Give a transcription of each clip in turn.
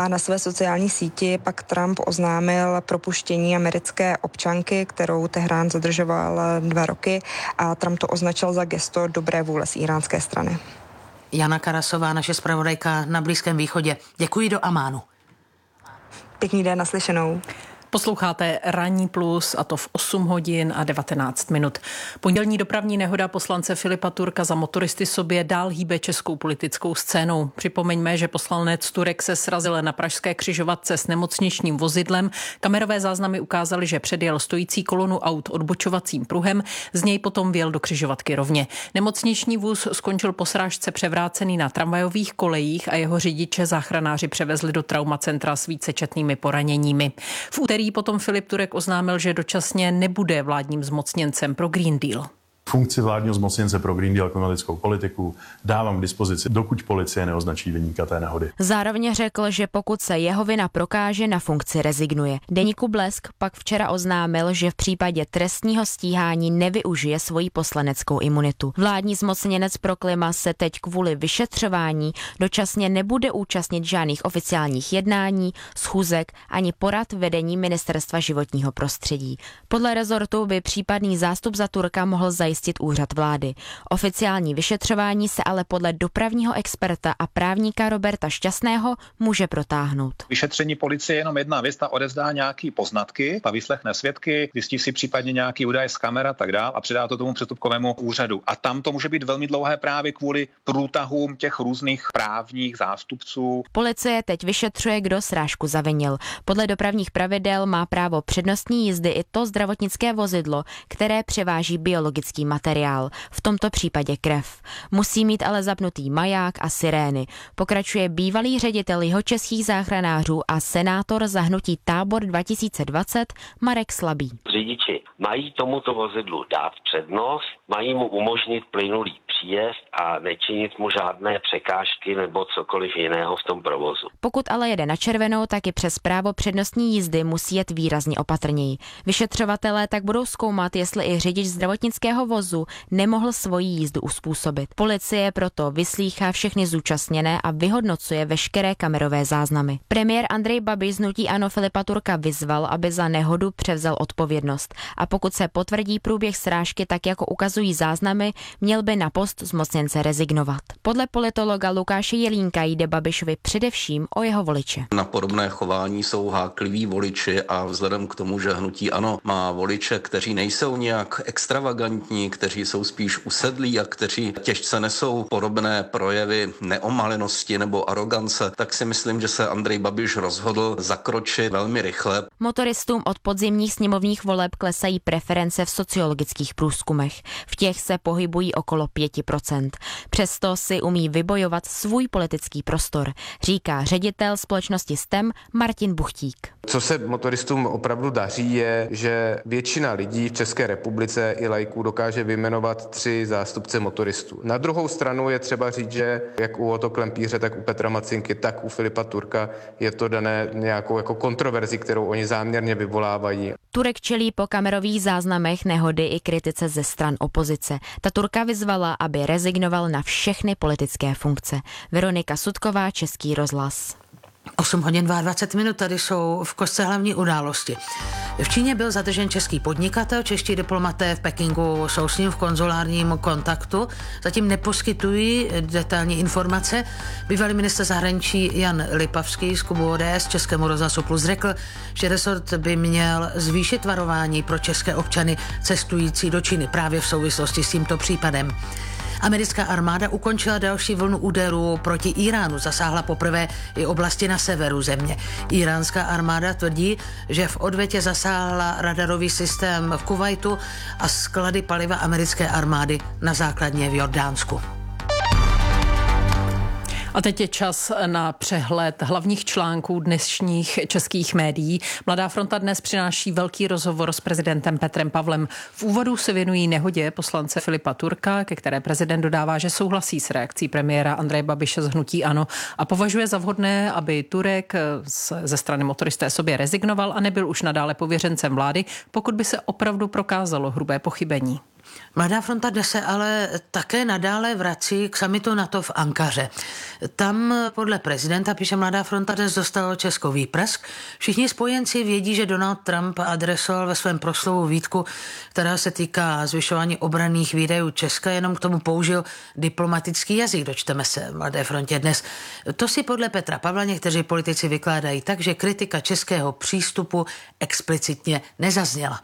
A na své sociální síti pak Trump oznámil propuštění americké občanky, kterou Teherán zadržoval 2 roky, a Trump to označil za gesto dobré vůle z íránské strany. Jana Karasová, naše zpravodajka na Blízkém východě. Děkuji, do Amánu. Pěkný den, naslyšenou. Posloucháte Ranní plus, a to v 8 hodin a 19 minut. Pondělní dopravní nehoda poslance Filipa Turka za motoristy sobě dál hýbe českou politickou scénou. Připomeňme, že poslanec Turek se srazil na pražské křižovatce s nemocničním vozidlem. Kamerové záznamy ukázaly, že předjel stojící kolonu aut odbočovacím pruhem, z něj potom vjel do křižovatky rovně. Nemocniční vůz skončil po srážce převrácený na tramvajových kolejích a jeho řidiče záchranáři převezli do traumacentra s vícečetnými poraněními. V úterý potom Filip Turek oznámil, že dočasně nebude vládním zmocněncem pro Green Deal. Funkci vládního zmocněnce pro Green Deal klimatickou politiku dávám k dispozici, dokud policie neoznačí viníka té nehody. Zároveň řekl, že pokud se jeho vina prokáže, na funkci rezignuje. Deníku Blesk pak včera oznámil, že v případě trestního stíhání nevyužije svoji poslaneckou imunitu. Vládní zmocněnec pro klima se teď kvůli vyšetřování dočasně nebude účastnit žádných oficiálních jednání, schůzek ani porad vedení Ministerstva životního prostředí. Podle rezortu by případný zástupce Turka mohl zajistit úřad vlády. Oficiální vyšetřování se ale podle dopravního experta a právníka Roberta Šťastného může protáhnout. Vyšetření policie je jenom jedna věc, ta odezdá nějaký poznatky, ta vyslechne svědky, zjistí si případně nějaký údaj z kamer a tak dál a předá to tomu přestupkovému úřadu. A tam to může být velmi dlouhé právě kvůli průtahům těch různých právních zástupců. Policie teď vyšetřuje, kdo srážku zavinil. Podle dopravních pravidel má právo přednostní jízdy i to zdravotnické vozidlo, které převáží biologický materiál, v tomto případě krev. Musí mít ale zapnutý maják a sirény. Pokračuje bývalý ředitel jihočeských záchranářů a senátor za hnutí Tábor 2020 Marek Slabý. Řidiči mají tomuto vozidlu dát přednost, mají mu umožnit plynulý příjezd a nečinit mu žádné překážky nebo cokoliv jiného v tom provozu. Pokud ale jede na červenou, tak i přes právo přednostní jízdy musí jet výrazně opatrněji. Vyšetřovatelé tak budou zkoumat, jestli i řidič zdravotnického vozu nemohl svoji jízdu uspůsobit. Policie proto vyslýchá všechny zúčastněné a vyhodnocuje veškeré kamerové záznamy. Premiér Andrej Babiš z hnutí ANO Filipa Turka vyzval, aby za nehodu převzal odpovědnost. A pokud se potvrdí průběh srážky tak, jako ukazují záznamy, měl by na post zmocněnce rezignovat. Podle politologa Lukáše Jelínka jde Babišovi především o jeho voliče. Na podobné chování jsou hákliví voliči a vzhledem k tomu, že hnutí ANO má voliče, kteří nejsou nějak extravagantní, kteří jsou spíš usedlí a kteří těžce nesou podobné projevy neomalenosti nebo arogance, tak si myslím, že se Andrej Babiš rozhodl zakročit velmi rychle. Motoristům od podzimních sněmovních voleb klesají preference v sociologických průzkumech. V těch se pohybují okolo 5%. Přesto si umí vybojovat svůj politický prostor, říká ředitel společnosti STEM Martin Buchtík. Co se motoristům opravdu daří, je, že většina lidí v České republice i laiků dokáže vyjmenovat 3 zástupce motoristů. Na druhou stranu je třeba říct, že jak u Otto Klempíře, tak u Petra Macinky, tak u Filipa Turka je to dané nějakou jako kontroverzi, kterou oni záměrně vyvolávají. Turek čelí po kamerových záznamech nehody i kritice ze stran opozice. Ta Turka vyzvala, aby rezignoval na všechny politické funkce. Veronika Sudková, Český rozhlas. 8 hodin 22 minut, tady jsou v kostce hlavní události. V Číně byl zadržen český podnikatel, čeští diplomaté v Pekingu jsou s ním v konzulárním kontaktu, zatím neposkytují detailní informace. Bývalý ministr zahraničí Jan Lipavský z klubu ODS Českému rozhlasu Plus řekl, že resort by měl zvýšit varování pro české občany cestující do Číny právě v souvislosti s tímto případem. Americká armáda ukončila další vlnu úderů proti Iránu, zasáhla poprvé i oblasti na severu země. Iránská armáda tvrdí, že v odvetě zasáhla radarový systém v Kuvajtu a sklady paliva americké armády na základně v Jordánsku. A teď je čas na přehled hlavních článků dnešních českých médií. Mladá fronta dnes přináší velký rozhovor s prezidentem Petrem Pavlem. V úvodu se věnují nehodě poslance Filipa Turka, ke které prezident dodává, že souhlasí s reakcí premiéra Andreje Babiše z hnutí ANO a považuje za vhodné, aby Turek ze strany motoristé sobě rezignoval a nebyl už nadále pověřencem vlády, pokud by se opravdu prokázalo hrubé pochybení. Mladá fronta dnes se ale také nadále vrací k summitu NATO v Ankaře. Tam podle prezidenta, píše Mladá fronta, dnes dostalo Česko výprask. Všichni spojenci vědí, že Donald Trump adresoval ve svém proslovu výtku, která se týká zvyšování obranných výdajů Česka, jenom k tomu použil diplomatický jazyk, dočteme se v Mladé frontě dnes. To si podle Petra Pavla někteří politici vykládají tak, že kritika českého přístupu explicitně nezazněla.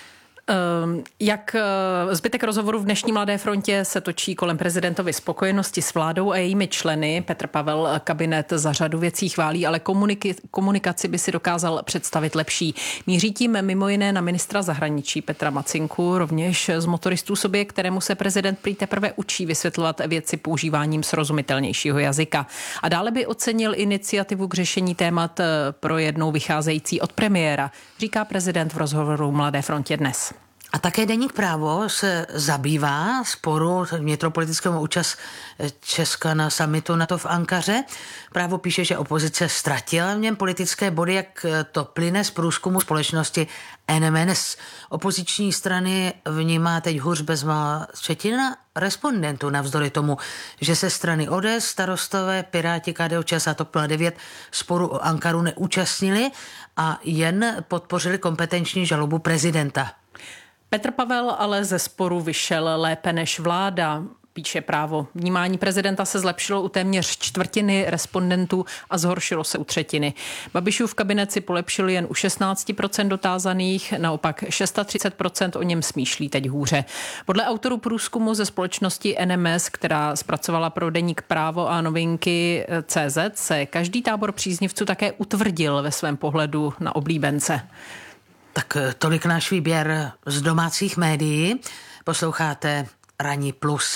Jak zbytek rozhovoru v dnešní Mladé frontě se točí kolem prezidentovy spokojenosti s vládou a jejími členy. Petr Pavel kabinet za řadu věcí chválí, ale komunikaci by si dokázal představit lepší. Míří tím mimo jiné na ministra zahraničí Petra Macinku, rovněž z motoristů sobě, kterému se prezident prý teprve učí vysvětlovat věci používáním srozumitelnějšího jazyka. A dále by ocenil iniciativu k řešení témat pro jednou vycházející od premiéra, říká prezident v rozhovoru Mladé frontě dnes. A také deník Právo se zabývá sporu vnitropolitického účast Česka na summitu NATO v Ankaře. Právo píše, že opozice ztratila v něm politické body, jak to plyne z průzkumu společnosti NMS. Opoziční strany vnímá teď hůř bezmála třetina respondentů, navzdory tomu, že se strany ODS, Starostové, Piráti, KDU-ČSL a TOP 09 sporu o Ankaru neúčastnili a jen podpořili kompetenční žalobu prezidenta. Petr Pavel ale ze sporu vyšel lépe než vláda, píše Právo. Vnímání prezidenta se zlepšilo u téměř čtvrtiny respondentů a zhoršilo se u třetiny. Babišův kabinet si polepšil jen u 16% dotázaných, naopak 630% o něm smýšlí teď hůře. Podle autorů průzkumu ze společnosti NMS, která zpracovala pro deník Právo a novinky CZ, se každý tábor příznivců také utvrdil ve svém pohledu na oblíbence. Tak tolik náš výběr z domácích médií. Posloucháte Ranní plus.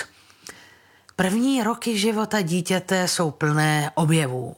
První roky života dítěte jsou plné objevů.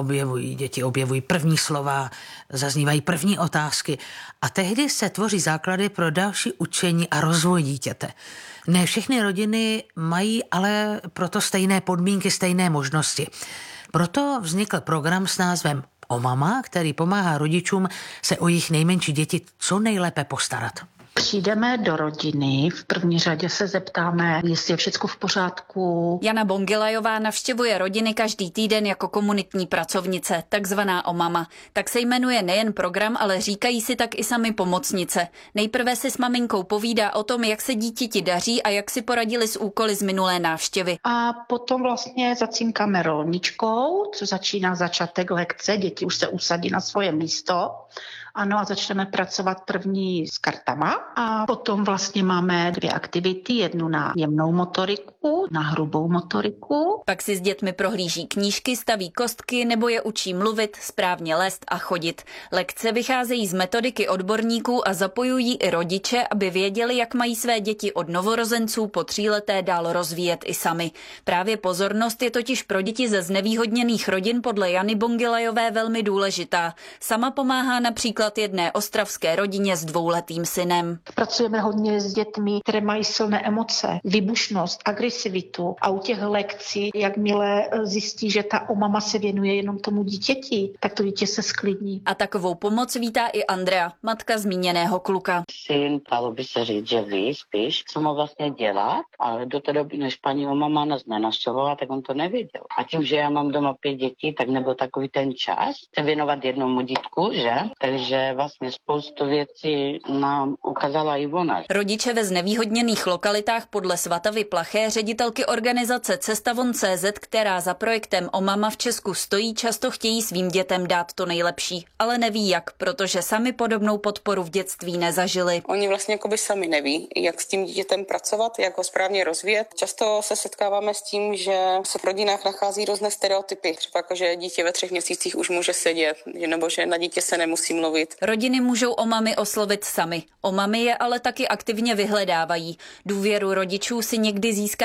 Děti objevují první slova, zaznívají první otázky a tehdy se tvoří základy pro další učení a rozvoj dítěte. Ne všechny rodiny mají ale proto stejné podmínky, stejné možnosti. Proto vznikl program s názvem O mama, který pomáhá rodičům se o jejich nejmenší děti co nejlépe postarat. Přijdeme do rodiny, v první řadě se zeptáme, jestli je všechno v pořádku. Jana Bongilajová navštěvuje rodiny každý týden jako komunitní pracovnice, takzvaná OMAMA. Tak se jmenuje nejen program, ale říkají si tak i sami pomocnice. Nejprve si s maminkou povídá o tom, jak se dítěti daří a jak si poradili s úkoly z minulé návštěvy. A potom vlastně zacínkáme rolničkou, co začíná začátek lekce, děti už se usadí na svoje místo. Ano, a začneme pracovat první s kartama a potom vlastně máme 2 aktivity, jednu na jemnou motoriku, na hrubou motoriku. Pak si s dětmi prohlíží knížky, staví kostky nebo je učí mluvit, správně lézt a chodit. Lekce vycházejí z metodiky odborníků a zapojují i rodiče, aby věděli, jak mají své děti od novorozenců po 3leté dál rozvíjet i sami. Právě pozornost je totiž pro děti ze znevýhodněných rodin podle Jany Bongilajové velmi důležitá. Sama pomáhá například jedné ostravské rodině s 2letým synem. Pracujeme hodně s dětmi, které mají silné emoce, výbušnost, agresivitu a u těch lekcí, jakmile zjistí, že ta OMAMA se věnuje jenom tomu dítěti, tak to dítě se sklidní. A takovou pomoc vítá i Andrea, matka zmíněného kluka. Syn, dalo by se říct, že ví spíš, co mu vlastně dělat, ale do té doby, než paní OMAMA nás nenavštěvovala, tak on to nevěděl. A tím, že já mám doma 5 dětí, tak nebyl takový ten čas se věnovat jednomu dítku, že? Takže vlastně spoustu věcí nám ukázala i ona. Rodiče ve znevýhodněných lokalitách podle Svatavy Plaché, ředitelky organizace Cestavon.cz, která za projektem OMAMA v Česku stojí, často chtějí svým dětem dát to nejlepší, ale neví jak, protože sami podobnou podporu v dětství nezažili. Oni vlastně jakoby sami neví, jak s tím dítětem pracovat, jak ho správně rozvíjet. Často se setkáváme s tím, že se v rodinách nachází různé stereotypy, třeba jako, že dítě ve 3 měsících už může sedět, nebo že na dítě se nemusí mluvit. Rodiny můžou OMAMy oslovit sami. OMAMy je ale taky aktivně vyhledávají. Důvěru rodičů si někdy získá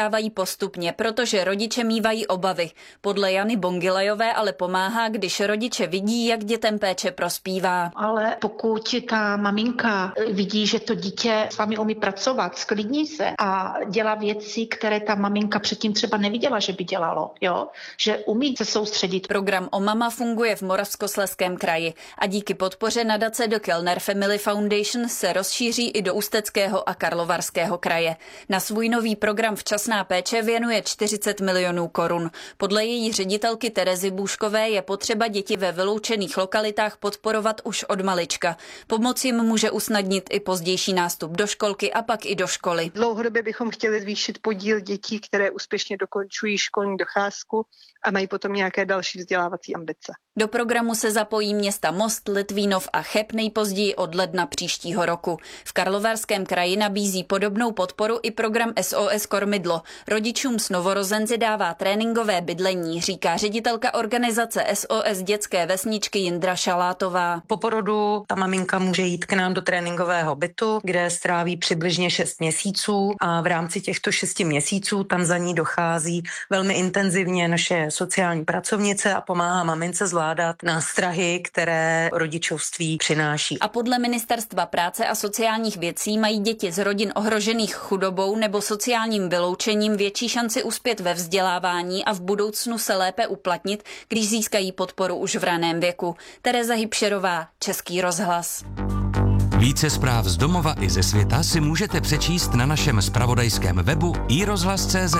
získávají postupně, protože rodiče mívají obavy. Podle Jany Bongilejové ale pomáhá, když rodiče vidí, jak dětem péče prospívá. Ale pokud ta maminka vidí, že to dítě s vámi umí pracovat, sklidní se a dělá věci, které ta maminka předtím třeba neviděla, že by dělalo, jo? Že umí se soustředit. Program O Mama funguje v Moravskoslezském kraji a díky podpoře nadace The Kellner Family Foundation se rozšíří i do Ústeckého a Karlovarského kraje. Na svůj nový program Včasná péče věnuje 40 milionů korun. Podle její ředitelky Terezy Bůškové je potřeba děti ve vyloučených lokalitách podporovat už od malička. Pomoc jim může usnadnit i pozdější nástup do školky a pak i do školy. Dlouhodobě bychom chtěli zvýšit podíl dětí, které úspěšně dokončují školní docházku a mají potom nějaké další vzdělávací ambice. Do programu se zapojí města Most, Litvínov a Cheb nejpozději od ledna příštího roku. V Karlovarském kraji nabízí podobnou podporu i program SOS Kormidlo. Rodičům s novorozenci dává tréninkové bydlení, říká ředitelka organizace SOS Dětské vesničky Jindra Šalátová. Po porodu ta maminka může jít k nám do tréninkového bytu, kde stráví přibližně 6 měsíců a v rámci těchto 6 měsíců tam za ní dochází velmi intenzivně naše sociální pracovnice a pomáhá mamince zvládat nástrahy, které rodičovství přináší. A podle Ministerstva práce a sociálních věcí mají děti z rodin ohrožených chudobou nebo sociálním vyloučením větší šanci uspět ve vzdělávání a v budoucnu se lépe uplatnit, když získají podporu už v raném věku. Tereza Hybšerová, Český rozhlas. Více zpráv z domova i ze světa si můžete přečíst na našem zpravodajském webu iRozhlas.cz.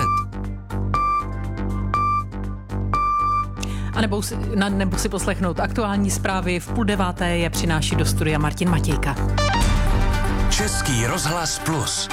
A nebo si poslechnout aktuální zprávy. V 8:30 je přináší do studia Martin Matějka. Český rozhlas Plus.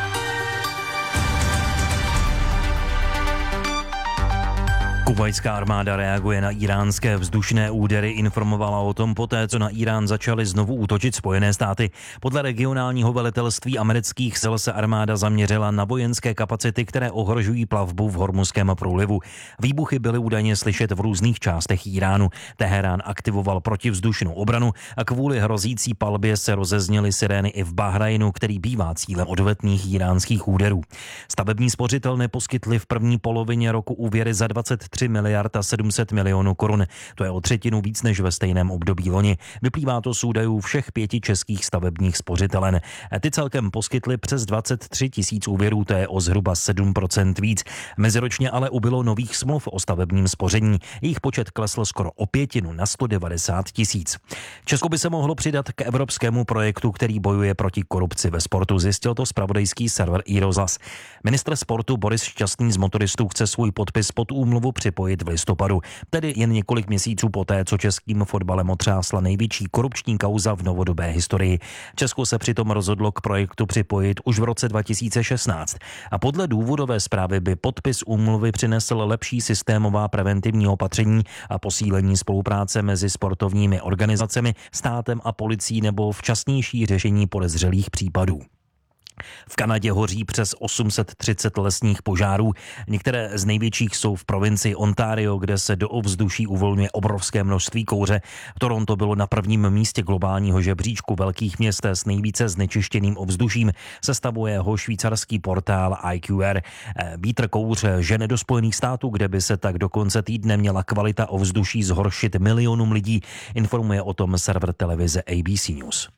Kuvajská armáda reaguje na iránské vzdušné údery, informovala o tom poté, co na Irán začaly znovu útočit Spojené státy. Podle regionálního velitelství amerických sil se armáda zaměřila na vojenské kapacity, které ohrožují plavbu v Hormuzském průlivu. Výbuchy byly údajně slyšet v různých částech Iránu. Teherán aktivoval protivzdušnou obranu a kvůli hrozící palbě se rozezněly sirény i v Bahrajnu, který bývá cílem odvetných iránských úderů. Stavební spořitelny poskytly v první polovině roku úvěry za 23 miliard a 700 milionů korun. To je o třetinu víc než ve stejném období loni. Vyplývá to z údajů všech 5 českých stavebních spořitelen. Ty celkem poskytly přes 23 tisíc úvěrů, to je o zhruba 7% víc. Meziročně ale ubylo nových smluv o stavebním spoření. Jejich počet klesl skoro o 1/5 na 190 tisíc. Česko by se mohlo přidat k evropskému projektu, který bojuje proti korupci ve sportu, zjistil to zpravodajský server iRozhlas. Ministr sportu Boris Šťastný z motoristů chce svůj podpis pod úmluvu připojit v listopadu, tedy jen několik měsíců poté, co českým fotbalem otřásla největší korupční kauza v novodobé historii. Česko se přitom rozhodlo k projektu připojit už v roce 2016 a podle důvodové zprávy by podpis úmluvy přinesl lepší systémová preventivní opatření a posílení spolupráce mezi sportovními organizacemi, státem a policií nebo včasnější řešení podezřelých případů. V Kanadě hoří přes 830 lesních požárů. Některé z největších jsou v provincii Ontario, kde se do ovzduší uvolňuje obrovské množství kouře. Toronto bylo na prvním místě globálního žebříčku velkých měst s nejvíce znečištěným ovzduším, sestavuje ho švýcarský portál IQR. Vítr kouře žene do Spojených států, kde by se tak do konce týdne měla kvalita ovzduší zhoršit milionům lidí, informuje o tom server televize ABC News.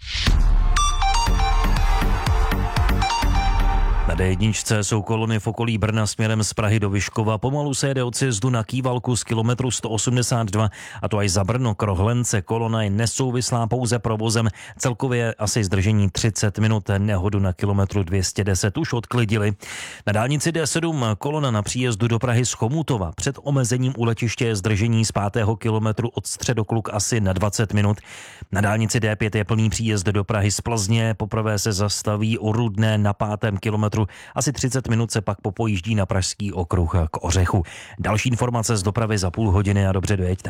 Na D1 jsou kolony v okolí Brna směrem z Prahy do Vyškova. Pomalu se jede od sjezdu na Kývalku z kilometru 182, a to až za Brno k Rohlence. Kolona je nesouvislá pouze provozem. Celkově asi zdržení 30 minut. Nehodu na kilometru 210 už odklidili. Na dálnici D7 kolona na příjezdu do Prahy z Chomutova. Před omezením u letiště je zdržení z 5. kilometru od Středokluk asi na 20 minut. Na dálnici D5 je plný příjezd do Prahy z Plzně. Poprvé se zastaví u Rudné na 5. kilometru. Asi 30 minut se pak popojíždí na Pražský okruh k Ořechu. Další informace z dopravy za půl hodiny a dobře dojeďte.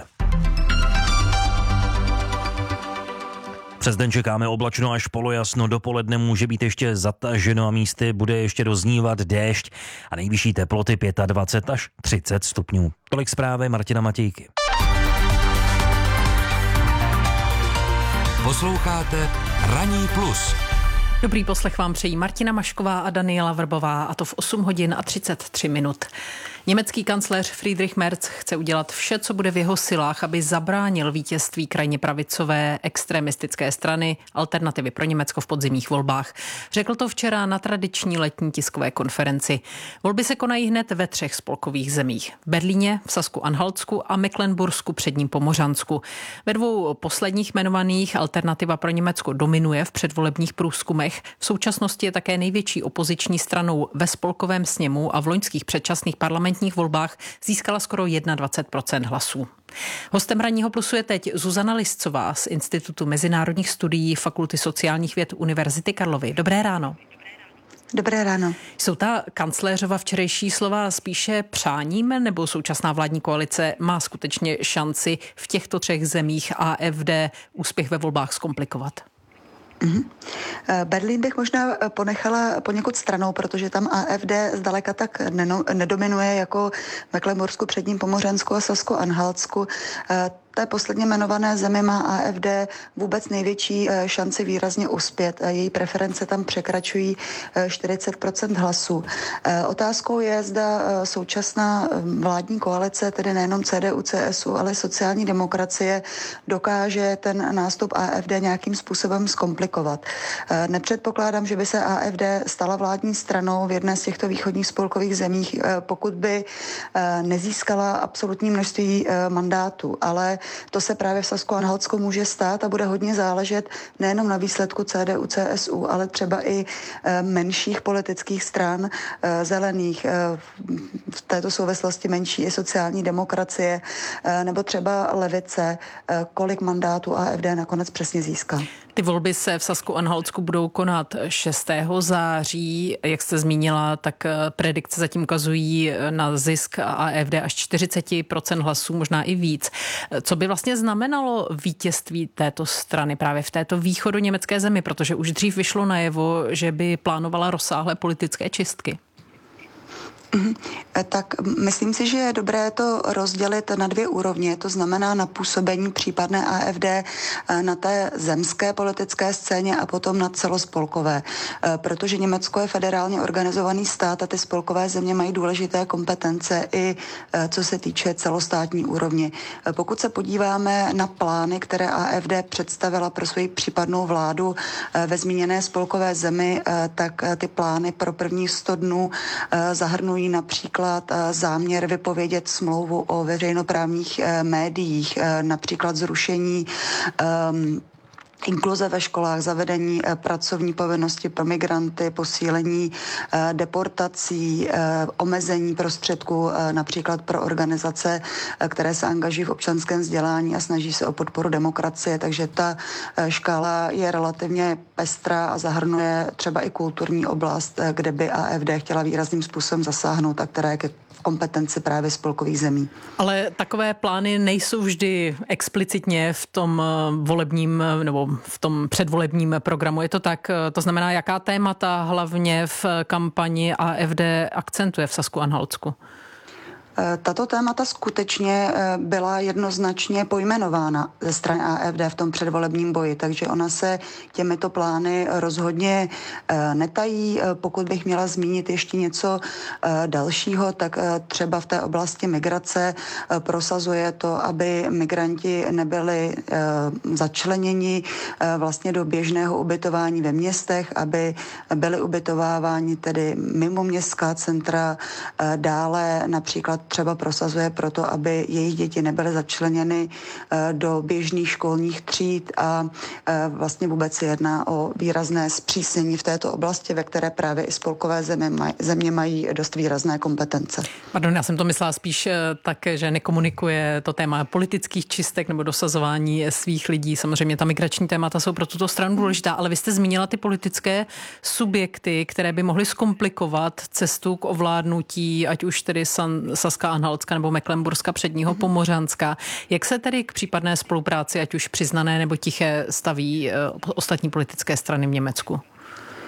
Přes den čekáme oblačno až polojasno, dopoledne může být ještě zataženo a místy bude ještě doznívat déšť a nejvyšší teploty 25 až 30 stupňů. Tolik zprávy Martina Matějky. Posloucháte Ranní plus. Dobrý poslech vám přejí Martina Mašková a Daniela Vrbová, a to v 8 hodin a 33 minut. Německý kancléř Friedrich Merz chce udělat vše, co bude v jeho silách, aby zabránil vítězství krajně pravicové extremistické strany Alternativy pro Německo v podzimních volbách. Řekl to včera na tradiční letní tiskové konferenci. Volby se konají hned ve 3 spolkových zemích. V Berlíně, v Sasku-Anhaltsku a Mecklenbursku předním Pomořansku. Ve 2 posledních jmenovaných Alternativa pro Německo dominuje v předvolebních průzkumech. V současnosti je také největší opoziční stranou ve spolkovém sněmu a v loňských předčasných parlamentních volbách získala skoro 21% hlasů. Hostem Ranního plusu je teď Zuzana Liscová z Institutu mezinárodních studií Fakulty sociálních věd Univerzity Karlovy. Dobré ráno. Dobré ráno. Jsou ta kancléřova včerejší slova spíše přáním, nebo současná vládní koalice má skutečně šanci v těchto 3 zemích AfD úspěch ve volbách zkomplikovat? Berlín bych možná ponechala poněkud stranou, protože tam AfD zdaleka tak nedominuje jako Mecklenbursku, předním Pomořansku a Sasku-Anhaltsku. Té posledně jmenované zemi má AfD vůbec největší šanci výrazně uspět. Její preference tam překračují 40% hlasů. Otázkou je, zda současná vládní koalice, tedy nejenom CDU, CSU, ale sociální demokracie, dokáže ten nástup AfD nějakým způsobem zkomplikovat. Nepředpokládám, že by se AfD stala vládní stranou v jedné z těchto východních spolkových zemích, pokud by nezískala absolutní množství mandátů, ale to se právě v Sasku-Anhaltsku může stát a bude hodně záležet nejenom na výsledku CDU, CSU, ale třeba i menších politických stran, zelených, v této souvislosti menší i sociální demokracie, nebo třeba levice, kolik mandátů AfD nakonec přesně získá. Ty volby se v Sasku-Anhaltsku budou konat 6. září. Jak jste zmínila, tak predikce zatím ukazují na zisk AfD až 40% hlasů, možná i víc. Co by vlastně znamenalo vítězství této strany právě v této východoněmecké zemi, protože už dřív vyšlo najevo, že by plánovala rozsáhlé politické čistky? Tak myslím si, že je dobré to rozdělit na 2 úrovně. To znamená na působení případné AfD na té zemské politické scéně a potom na celospolkové. Protože Německo je federálně organizovaný stát a ty spolkové země mají důležité kompetence i co se týče celostátní úrovně. Pokud se podíváme na plány, které AfD představila pro svoji případnou vládu ve zmíněné spolkové zemi, tak ty plány pro prvních 100 dnů zahrnují například záměr vypovědět smlouvu o veřejnoprávních médiích, například zrušení inkluze ve školách, zavedení pracovní povinnosti pro migranty, posílení deportací, omezení prostředků například pro organizace, které se angažují v občanském vzdělání a snaží se o podporu demokracie. Takže ta škála je relativně pestrá a zahrnuje třeba i kulturní oblast, kde by AfD chtěla výrazným způsobem zasáhnout a která je v kompetenci právě spolkových zemí. Ale takové plány nejsou vždy explicitně v tom volebním nebo v tom předvolebním programu. Je to tak? To znamená, jaká témata hlavně v kampani AfD akcentuje v Sasku-Anhaltsku? Tato témata skutečně byla jednoznačně pojmenována ze strany AfD v tom předvolebním boji, takže ona se těmito plány rozhodně netají. Pokud bych měla zmínit ještě něco dalšího, tak třeba v té oblasti migrace prosazuje to, aby migranti nebyli začleněni vlastně do běžného ubytování ve městech, aby byli ubytováváni tedy mimo městská centra, dále například třeba prosazuje proto, aby jejich děti nebyly začleněny do běžných školních tříd a vlastně vůbec se jedná o výrazné zpřísnění v této oblasti, ve které právě i spolkové země mají dost výrazné kompetence. Pardon, já jsem to myslela spíš tak, že nekomunikuje to téma politických čistek nebo dosazování svých lidí. Samozřejmě ta migrační témata jsou pro tuto stranu důležitá, ale vy jste zmínila ty politické subjekty, které by mohly zkomplikovat cestu k ovládnutí, ať už tedy Saská-Anhaltska nebo Mecklenburska předního Pomořanska. Jak se tedy k případné spolupráci, ať už přiznané nebo tiché, staví ostatní politické strany v Německu?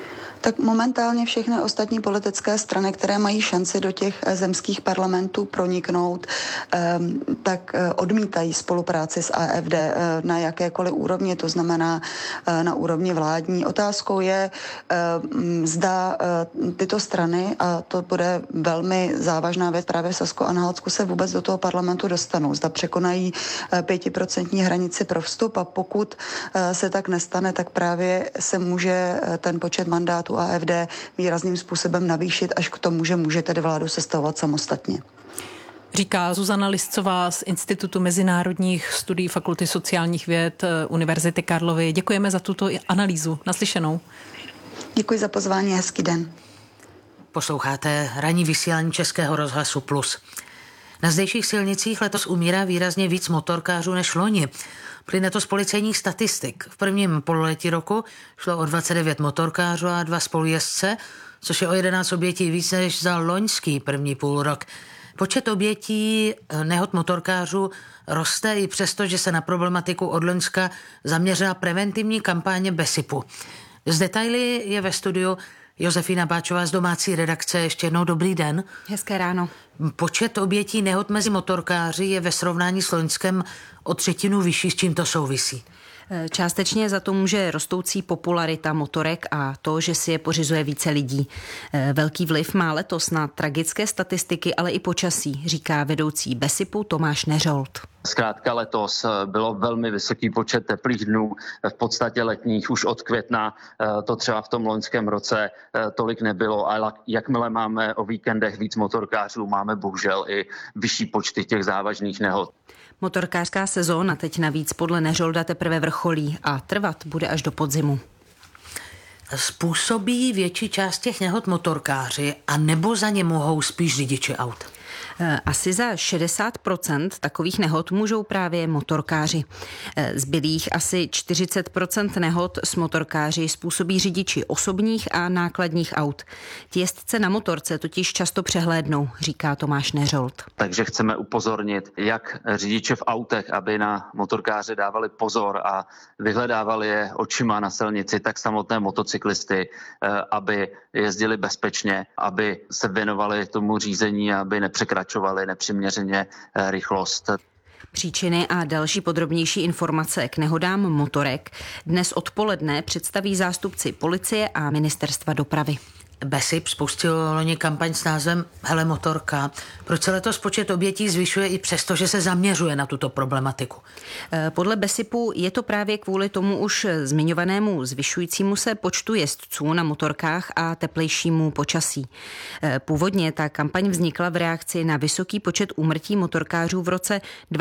Tak momentálně všechny ostatní politické strany, které mají šanci do těch zemských parlamentů proniknout, tak odmítají spolupráci s AfD na jakékoliv úrovni, to znamená na úrovni vládní. Otázkou je, zda tyto strany, a to bude velmi závažná věc právě v Sasko-Anhaltsku, se vůbec do toho parlamentu dostanou. Zda překonají 5% hranici pro vstup a pokud se tak nestane, tak právě se může ten počet mandátů AfD výrazným způsobem navýšit až k tomu, že může tedy vládu sestavovat samostatně. Říká Zuzana Liscová z Institutu mezinárodních studií Fakulty sociálních věd Univerzity Karlovy. Děkujeme za tuto analýzu. Naslyšenou. Děkuji za pozvání, hezký den. Posloucháte ranní vysílání Českého rozhlasu Plus. Na zdejších silnicích letos umírá výrazně víc motorkářů než loni. Plyne to z policejních statistik. V prvním pololetí roku šlo o 29 motorkářů a 2 spolujezdce, což je o 11 obětí víc než za loňský první půlrok. Počet obětí nehod motorkářů roste i přesto, že se na problematiku od loňska zaměřila preventivní kampaně BESIPu. Z detaily je ve studiu Josefína Báčová z domácí redakce. Ještě jednou dobrý den. Hezké ráno. Počet obětí nehod mezi motorkáři je ve srovnání s loňskem o 1/3 vyšší. S čím to souvisí? Částečně za to může rostoucí popularita motorek a to, že si je pořizuje více lidí. Velký vliv má letos na tragické statistiky, ale i počasí, říká vedoucí BESIPu Tomáš Neřolt. Zkrátka letos bylo velmi vysoký počet teplých dnů, v podstatě letních už od května, to třeba v tom loňském roce tolik nebylo, ale jakmile máme o víkendech víc motorkářů, máme bohužel i vyšší počty těch závažných nehod. Motorkářská sezóna teď navíc podle Neřolda teprve vrcholí a trvat bude až do podzimu. Způsobí větší část těch nehod motorkáři a nebo za ně mohou spíš řidiči aut? Asi za 60% takových nehod můžou právě motorkáři. Zbylých asi 40% nehod s motorkáři způsobí řidiči osobních a nákladních aut. Ti jezdce na motorce totiž často přehlédnou, říká Tomáš Neřolt. Takže chceme upozornit jak řidiče v autech, aby na motorkáře dávali pozor a vyhledávali je očima na silnici, tak samotné motocyklisty, aby jezdili bezpečně, aby se věnovali tomu řízení, aby nepřekračovali nepřiměřeně rychlost. Příčiny a další podrobnější informace k nehodám motorek dnes odpoledne představí zástupci policie a ministerstva dopravy. BESIP spustil loni kampaň s názvem Hele motorka. Proč se letos počet obětí zvyšuje i přesto, že se zaměřuje na tuto problematiku? Podle BESIPu je to právě kvůli tomu už zmiňovanému zvyšujícímu se počtu jezdců na motorkách a teplejšímu počasí. Původně ta kampaň vznikla v reakci na vysoký počet úmrtí motorkářů v roce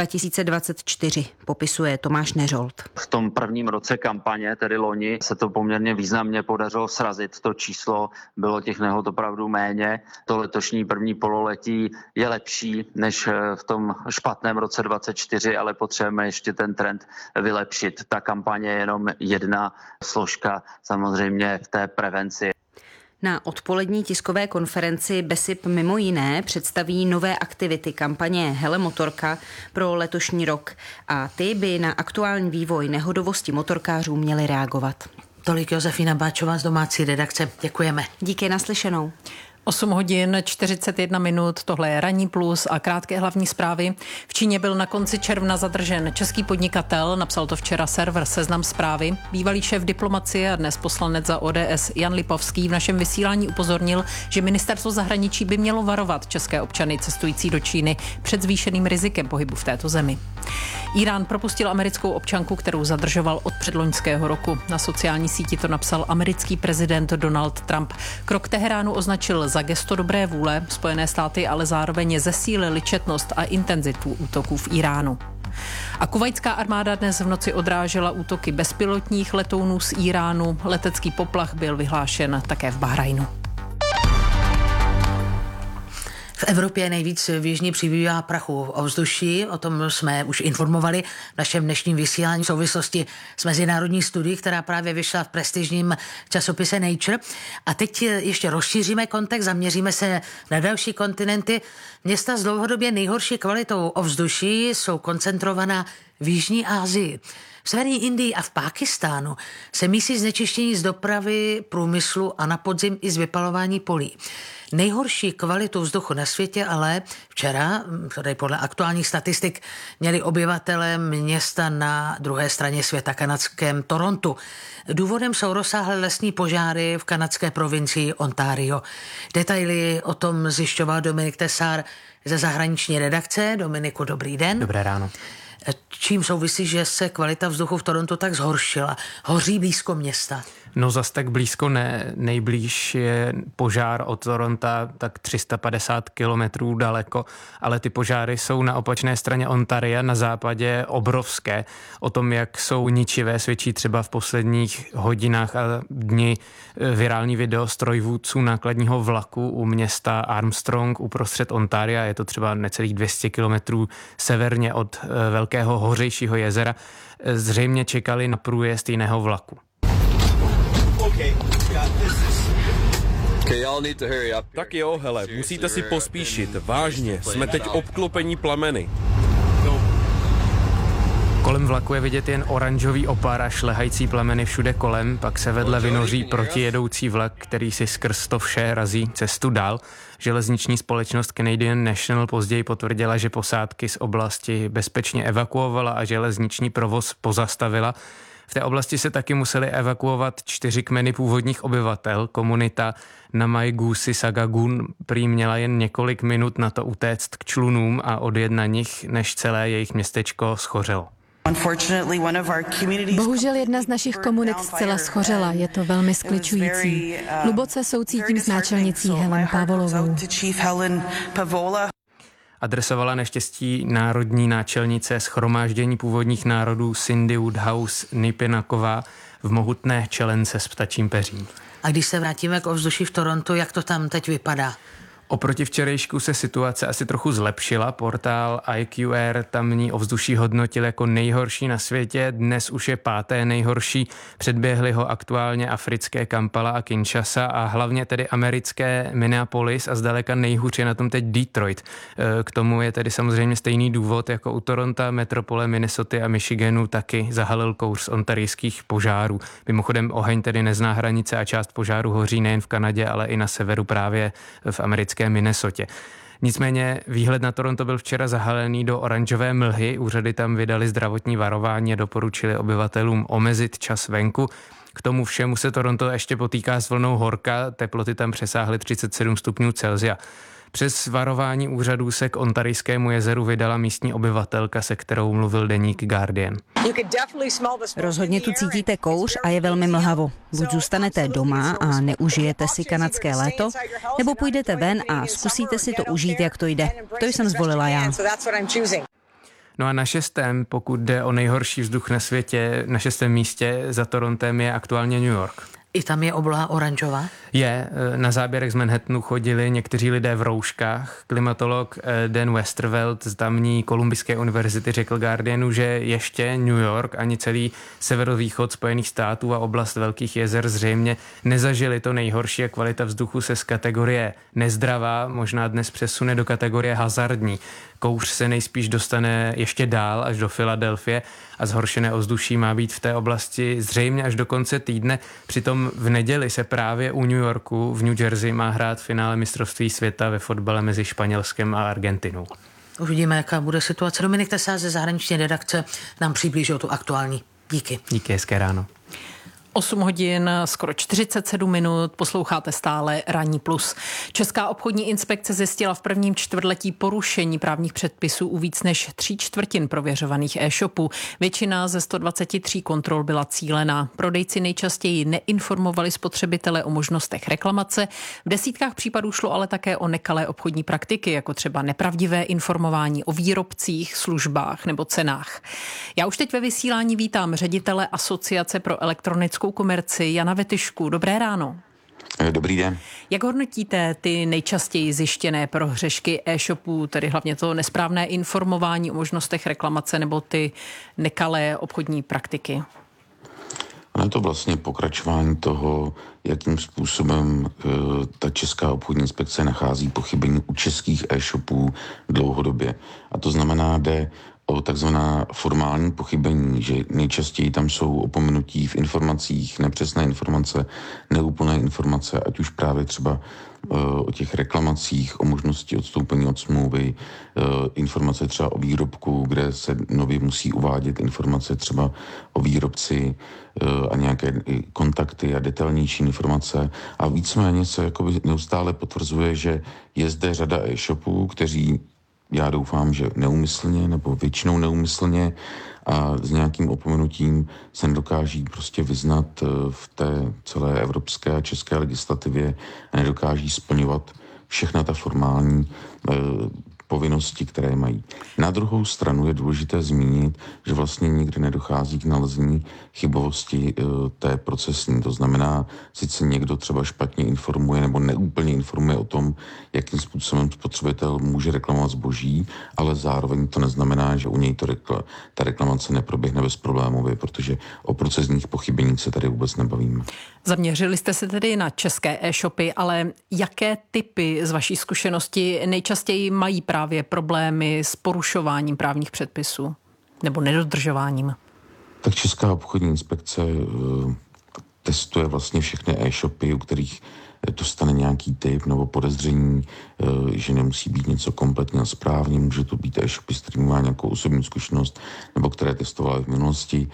2024, popisuje Tomáš Neřolt. V tom prvním roce kampaně, tedy loni, se to poměrně významně podařilo srazit to číslo. Bylo těch nehod opravdu méně. To letošní první pololetí je lepší než v tom špatném roce 2024, ale potřebujeme ještě ten trend vylepšit. Ta kampaně je jenom jedna složka samozřejmě v té prevenci. Na odpolední tiskové konferenci BESIP mimo jiné představí nové aktivity kampaně Hele motorka pro letošní rok a ty by na aktuální vývoj nehodovosti motorkářů měly reagovat. Tolik Josefína Báčová z domácí redakce. Děkujeme. Díky, naslyšenou. 8 hodin 41 minut, tohle je Ranní plus a krátké hlavní zprávy. V Číně byl na konci června zadržen český podnikatel, napsal to včera server Seznam Zprávy. Bývalý šéf diplomacie a dnes poslanec za ODS Jan Lipovský v našem vysílání upozornil, že ministerstvo zahraničí by mělo varovat české občany cestující do Číny před zvýšeným rizikem pohybu v této zemi. Irán propustil americkou občanku, kterou zadržoval od předloňského roku. Na sociální síti to napsal americký prezident Donald Trump. Krok Teheránu označil za gesto dobré vůle, Spojené státy ale zároveň zesílily četnost a intenzitu útoků v Iránu. A kuvajská armáda dnes v noci odrážela útoky bezpilotních letounů z Iránu. Letecký poplach byl vyhlášen také v Bahrajnu. V Evropě nejvíc v jižní přibývá prachu ovzduší, o tom jsme už informovali v našem dnešním vysílání v souvislosti s mezinárodní studií, která právě vyšla v prestižním časopise Nature. A teď ještě rozšíříme kontext, zaměříme se na další kontinenty. Města s dlouhodobě nejhorší kvalitou ovzduší jsou koncentrovaná V Jižní Asii, v severní Indii a v Pákistánu se mísí znečištění z dopravy, průmyslu a na podzim i z vypalování polí. Nejhorší kvalitu vzduchu na světě ale včera, tady podle aktuálních statistik, měli obyvatelé města na druhé straně světa, kanadském Torontu. Důvodem jsou rozsáhlé lesní požáry v kanadské provincii Ontario. Detaily o tom zjišťoval Dominik Tesár ze zahraniční redakce. Dominiku, dobrý den. Dobré ráno. Čím souvisí, že se kvalita vzduchu v Torontu tak zhoršila? Hoří blízko města? No zas tak blízko ne. Nejblíž je požár od Toronta tak 350 kilometrů daleko, ale ty požáry jsou na opačné straně Ontaria na západě obrovské. O tom, jak jsou ničivé, svědčí třeba v posledních hodinách a dni virální video strojvůdců nákladního vlaku u města Armstrong uprostřed Ontaria. Je to třeba necelých 200 kilometrů severně od velkého hořejšího jezera. Zřejmě čekali na průjezd jiného vlaku. Tak jo, hele, musíte si pospíšit. Vážně, jsme teď obklopení plameny. Kolem vlaku je vidět jen oranžový opar a šlehající plameny všude kolem, pak se vedle vynoří protijedoucí vlak, který si skrz to vše razí cestu dál. Železniční společnost Canadian National později potvrdila, že posádky z oblasti bezpečně evakuovala a železniční provoz pozastavila. V té oblasti se taky museli evakuovat 4 kmeny původních obyvatel. Komunita Namai-Gusi Sagagun prý měla jen několik minut na to utéct k člunům a odjet na nich, než celé jejich městečko schořelo. Bohužel jedna z našich komunit zcela schořela, je to velmi skličující. Hluboce soucítím s náčelnicí Helen Pavolovou. Adresovala neštěstí národní náčelnice shromáždění původních národů Cindy Woodhouse Nipinaková v mohutné čelence s ptačím peřím. A když se vrátíme k ovzduší v Torontu, jak to tam teď vypadá? Oproti včerejšku se situace asi trochu zlepšila. Portál IQR tamní ovzduší hodnotil jako nejhorší na světě. Dnes už je 5. nejhorší. Předběhly ho aktuálně africké Kampala a Kinshasa a hlavně tedy americké Minneapolis a zdaleka nejhůř je na tom teď Detroit. K tomu je tedy samozřejmě stejný důvod jako u Toronta, metropole Minnesoty a Michiganu taky zahalil kouř z ontarijských požárů. Mimochodem oheň tedy nezná hranice a část požáru hoří nejen v Kanadě, ale i na severu právě v americké Minnesotě. Nicméně výhled na Toronto byl včera zahalený do oranžové mlhy. Úřady tam vydali zdravotní varování a doporučili obyvatelům omezit čas venku. K tomu všemu se Toronto ještě potýká s vlnou horka, teploty tam přesáhly 37 stupňů Celsia. Přes varování úřadů se k ontarijskému jezeru vydala místní obyvatelka, se kterou mluvil deník Guardian. Rozhodně tu cítíte kouř a je velmi mlhavo. Buď zůstanete doma a neužijete si kanadské léto, nebo půjdete ven a zkusíte si to užít, jak to jde. To jsem zvolila já. No a na 6., pokud jde o nejhorší vzduch na světě, na 6. místě za Torontem je aktuálně New York. I tam je obloha oranžová? Je. Na záběrech z Manhattanu chodili někteří lidé v rouškách. Klimatolog Dan Westerveld z tamní Kolumbijské univerzity řekl Guardianu, že ještě New York ani celý severovýchod Spojených států a oblast Velkých jezer zřejmě nezažili to nejhorší a kvalita vzduchu se z kategorie nezdravá možná dnes přesune do kategorie hazardní. Kouř se nejspíš dostane ještě dál až do Filadelfie a zhoršené ovzduší má být v té oblasti zřejmě až do konce týdne. Přitom v neděli se právě u New Yorku v New Jersey má hrát finále mistrovství světa ve fotbale mezi Španělskem a Argentinou. Uvidíme, jaká bude situace. Dominik Tesár ze zahraniční redakce nám přiblížil tu aktuální. Díky. Díky, hezké ráno. 8 hodin, skoro 47 minut, posloucháte stále Ranní plus. Česká obchodní inspekce zjistila v prvním čtvrtletí porušení právních předpisů u víc než 3/4 prověřovaných e-shopů. Většina ze 123 kontrol byla cílená. Prodejci nejčastěji neinformovali spotřebitele o možnostech reklamace. V desítkách případů šlo ale také o nekalé obchodní praktiky, jako třeba nepravdivé informování o výrobcích, službách nebo cenách. Já už teď ve vysílání vítám ředitele Asociace pro elektronickou komerci Jana Vetyšku. Dobré ráno. Dobrý den. Jak hodnotíte ty nejčastěji zjištěné prohřešky e-shopů, tedy hlavně to nesprávné informování o možnostech reklamace nebo ty nekalé obchodní praktiky? Ono je to vlastně pokračování toho, jakým způsobem ta Česká obchodní inspekce nachází pochybení u českých e-shopů dlouhodobě. A to znamená, jde o takzvaná formální pochybení, že nejčastěji tam jsou opomenutí v informacích, nepřesné informace, neúplné informace, ať už právě třeba o těch reklamacích, o možnosti odstoupení od smlouvy, informace třeba o výrobku, kde se nově musí uvádět informace třeba o výrobci a nějaké kontakty a detailnější informace. A víceméně se jakoby neustále potvrzuje, že je zde řada e-shopů, kteří, já doufám, že neúmyslně nebo většinou neúmyslně a s nějakým opomenutím se nedokáží prostě vyznat v té celé evropské a české legislativě a nedokáží splňovat všechna ta formální povinnosti, které mají. Na druhou stranu je důležité zmínit, že vlastně nikdy nedochází k nalezení chybovosti té procesní. To znamená, sice někdo třeba špatně informuje nebo neúplně informuje o tom, jakým způsobem spotřebitel může reklamovat zboží, ale zároveň to neznamená, že u něj ta reklamace neproběhne bezproblémově, protože o procesních pochybeních se tady vůbec nebavíme. Zaměřili jste se tedy na české e-shopy, ale jaké typy z vaší zkušenosti nejčastěji mají právě problémy s porušováním právních předpisů nebo nedodržováním? Tak Česká obchodní inspekce testuje vlastně všechny e-shopy, u kterých dostane nějaký typ nebo podezření, že nemusí být něco kompletně správně, může to být e-shopy, s kterými má nějakou osobní zkušenost nebo které testovala v minulosti.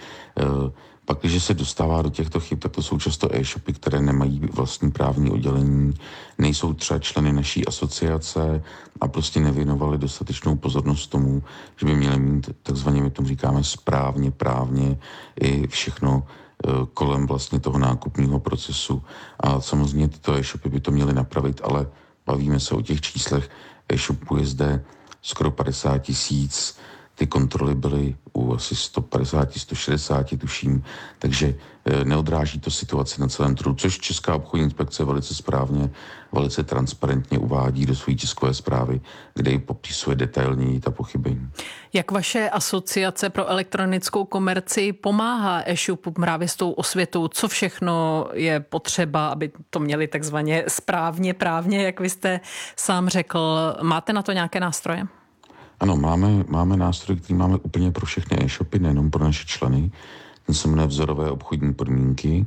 Pak, když se dostává do těchto chyb, tak to jsou často e-shopy, které nemají vlastní právní oddělení, nejsou třeba členy naší asociace a prostě nevěnovali dostatečnou pozornost tomu, že by měli mít takzvaně, my tomu říkáme správně, právně i všechno kolem vlastně toho nákupního procesu. A samozřejmě tyto e-shopy by to měly napravit, ale bavíme se o těch číslech. E-shopů je zde skoro 50 000, ty kontroly byly u asi 150, 160, tuším, takže neodráží to situaci na celém trhu, což Česká obchodní inspekce velice správně, velice transparentně uvádí do své tiskové zprávy, kde ji popisuje detailněji ta pochybení. Jak vaše asociace pro elektronickou komerci pomáhá e-shopům právě s tou osvětou? Co všechno je potřeba, aby to měli takzvaně správně, právně, jak vy jste sám řekl? Máte na to nějaké nástroje? Ano, máme nástroj, který máme úplně pro všechny e-shopy, nejenom pro naše členy. Ten se jmenuje vzorové obchodní podmínky,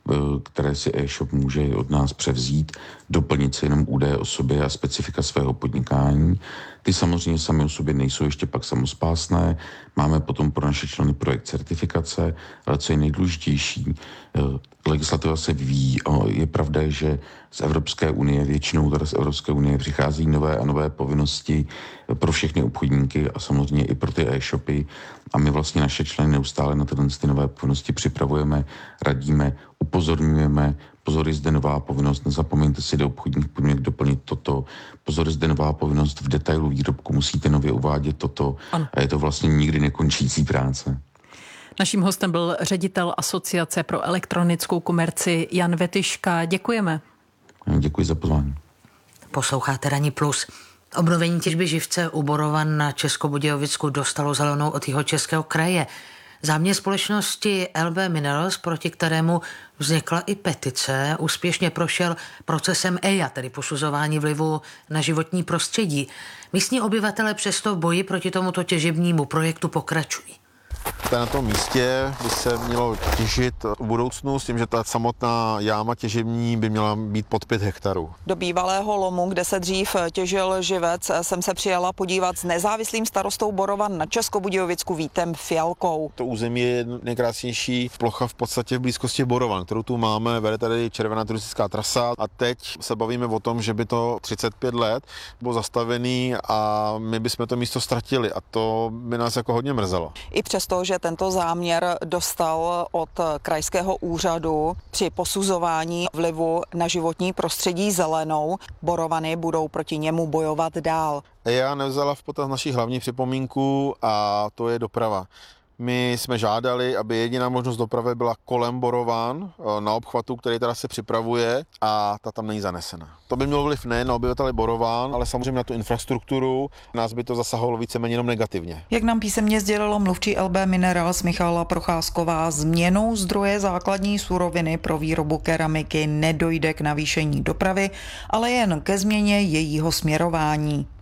které si e-shop může od nás převzít, doplnit si jenom údaje o sobě a specifika svého podnikání. Ty samozřejmě sami o sobě nejsou ještě pak samospásné. Máme potom pro naše členy projekt certifikace, ale co je nejdůležitější, legislativa se vyvíjí. Je pravda, že z Evropské unie, většinou teda z Evropské unie přichází nové a nové povinnosti pro všechny obchodníky a samozřejmě i pro ty e-shopy. A my vlastně naše členy neustále na tyhle nové povinnosti připravujeme, radíme, upozorňujeme. Pozor, je zde nová povinnost, nezapomeňte si do obchodních podmínek doplnit toto. Pozor, je zde nová povinnost, v detailu výrobku musíte nově uvádět toto. Ano. A je to vlastně nikdy nekončící práce. Naším hostem byl ředitel Asociace pro elektronickou komerci Jan Vetyška. Děkujeme. Děkuji za pozvání. Posloucháte Ranní plus. Obnovení těžby živce u Borovan na Českobudějovicku dostalo zelenou od Jihočeského kraje. Záměr společnosti LB Minerals, proti kterému vznikla i petice, úspěšně prošel procesem EIA, tedy posuzování vlivu na životní prostředí. Místní obyvatelé přesto v boji proti tomuto těžebnímu projektu pokračují. Na tom místě by se mělo těžit v budoucnu s tím, že ta samotná jáma těžební by měla být pod 5 hektarů. Do bývalého lomu, kde se dřív těžil živec, jsem se přijela podívat s nezávislým starostou Borovan na Českobudějovicku Vítem Fialkou. To území je nejkrásnější plocha v podstatě v blízkosti Borovan, kterou tu máme, vede tady červená turistická trasa a teď se bavíme o tom, že by to 35 let bylo zastavený a my bychom to místo ztratili a to by nás jako hodně mrzelo. I přesto, že tento záměr dostal od krajského úřadu při posuzování vlivu na životní prostředí zelenou, Borovany budou proti němu bojovat dál. EIA nevzala v potaz naši hlavní připomínku a to je doprava. My jsme žádali, aby jediná možnost dopravy byla kolem Borovan na obchvatu, který teda se připravuje a ta tam není zanesena. To by mělo vliv nejen na obyvatele Borovan, ale samozřejmě na tu infrastrukturu. Nás by to zasahovalo víceméně jenom negativně. Jak nám písemně sdělilo mluvčí LB Minerals Michala Procházková, změnou zdroje základní suroviny pro výrobu keramiky nedojde k navýšení dopravy, ale jen ke změně jejího směrování.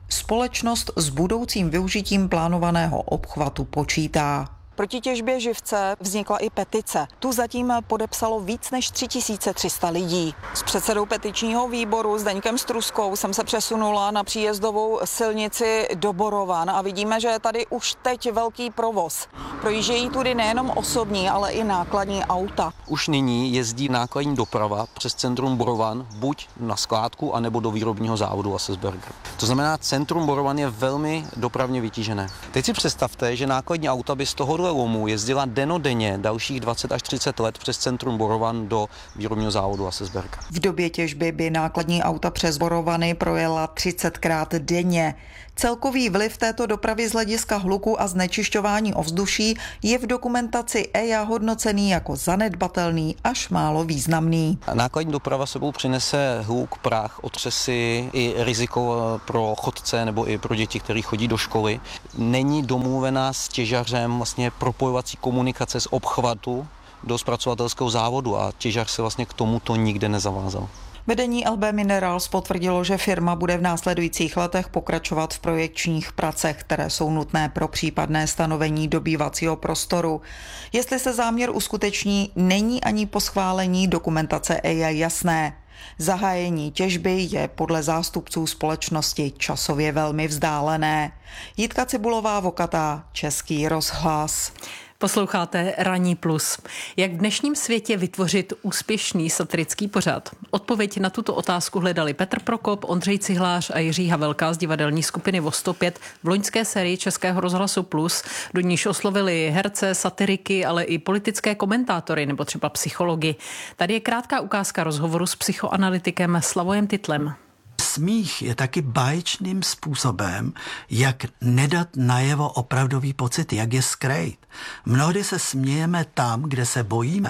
Společnost s budoucím využitím plánovaného obchvatu počítá. Proti těžbě živce vznikla i petice. Tu zatím podepsalo víc než 3300 lidí. S předsedou petičního výboru Zdeňkem Struskou jsem se přesunula na příjezdovou silnici do Borovan a vidíme, že je tady už teď velký provoz. Projíždějí tudy nejenom osobní, ale i nákladní auta. Už nyní jezdí nákladní doprava přes centrum Borovan buď na skládku, anebo do výrobního závodu Assesberger. To znamená, centrum Borovan je velmi dopravně vytížené. Teď si představte, že nákladní auta by z tohohle lomu jezdila dennodenně dalších 20 až 30 let přes centrum Borovan do výrobního závodu Assesberger. V době těžby by nákladní auta přes Borovany projela 30krát denně. Celkový vliv této dopravy z hlediska hluku a znečišťování ovzduší je v dokumentaci EIA hodnocený jako zanedbatelný až málo významný. Nákladní doprava sebou přinese hluk, prach, otřesy i riziko pro chodce nebo i pro děti, kteří chodí do školy. Není domluvená s těžařem vlastně propojovací komunikace z obchvatu do zpracovatelského závodu a těžař se vlastně k tomuto nikde nezavázal. Vedení LB Minerals potvrdilo, že firma bude v následujících letech pokračovat v projekčních pracech, které jsou nutné pro případné stanovení dobývacího prostoru. Jestli se záměr uskuteční, není ani po schválení dokumentace EIA jasné. Zahájení těžby je podle zástupců společnosti časově velmi vzdálené. Jitka Cibulová, Vokatá, Český rozhlas. Posloucháte Ranní plus. Jak v dnešním světě vytvořit úspěšný satirický pořad? Odpověď na tuto otázku hledali Petr Prokop, Ondřej Cihlář a Jiří Havelka z divadelní skupiny Vostopět v loňské sérii Českého rozhlasu Plus, do níž oslovili herce, satiriky, ale i politické komentátory nebo třeba psychology. Tady je krátká ukázka rozhovoru s psychoanalytikem Slavojem Titlem. Smích je taky báječným způsobem, jak nedat najevo opravdový pocit, jak je skrýt. Mnohdy se smějeme tam, kde se bojíme.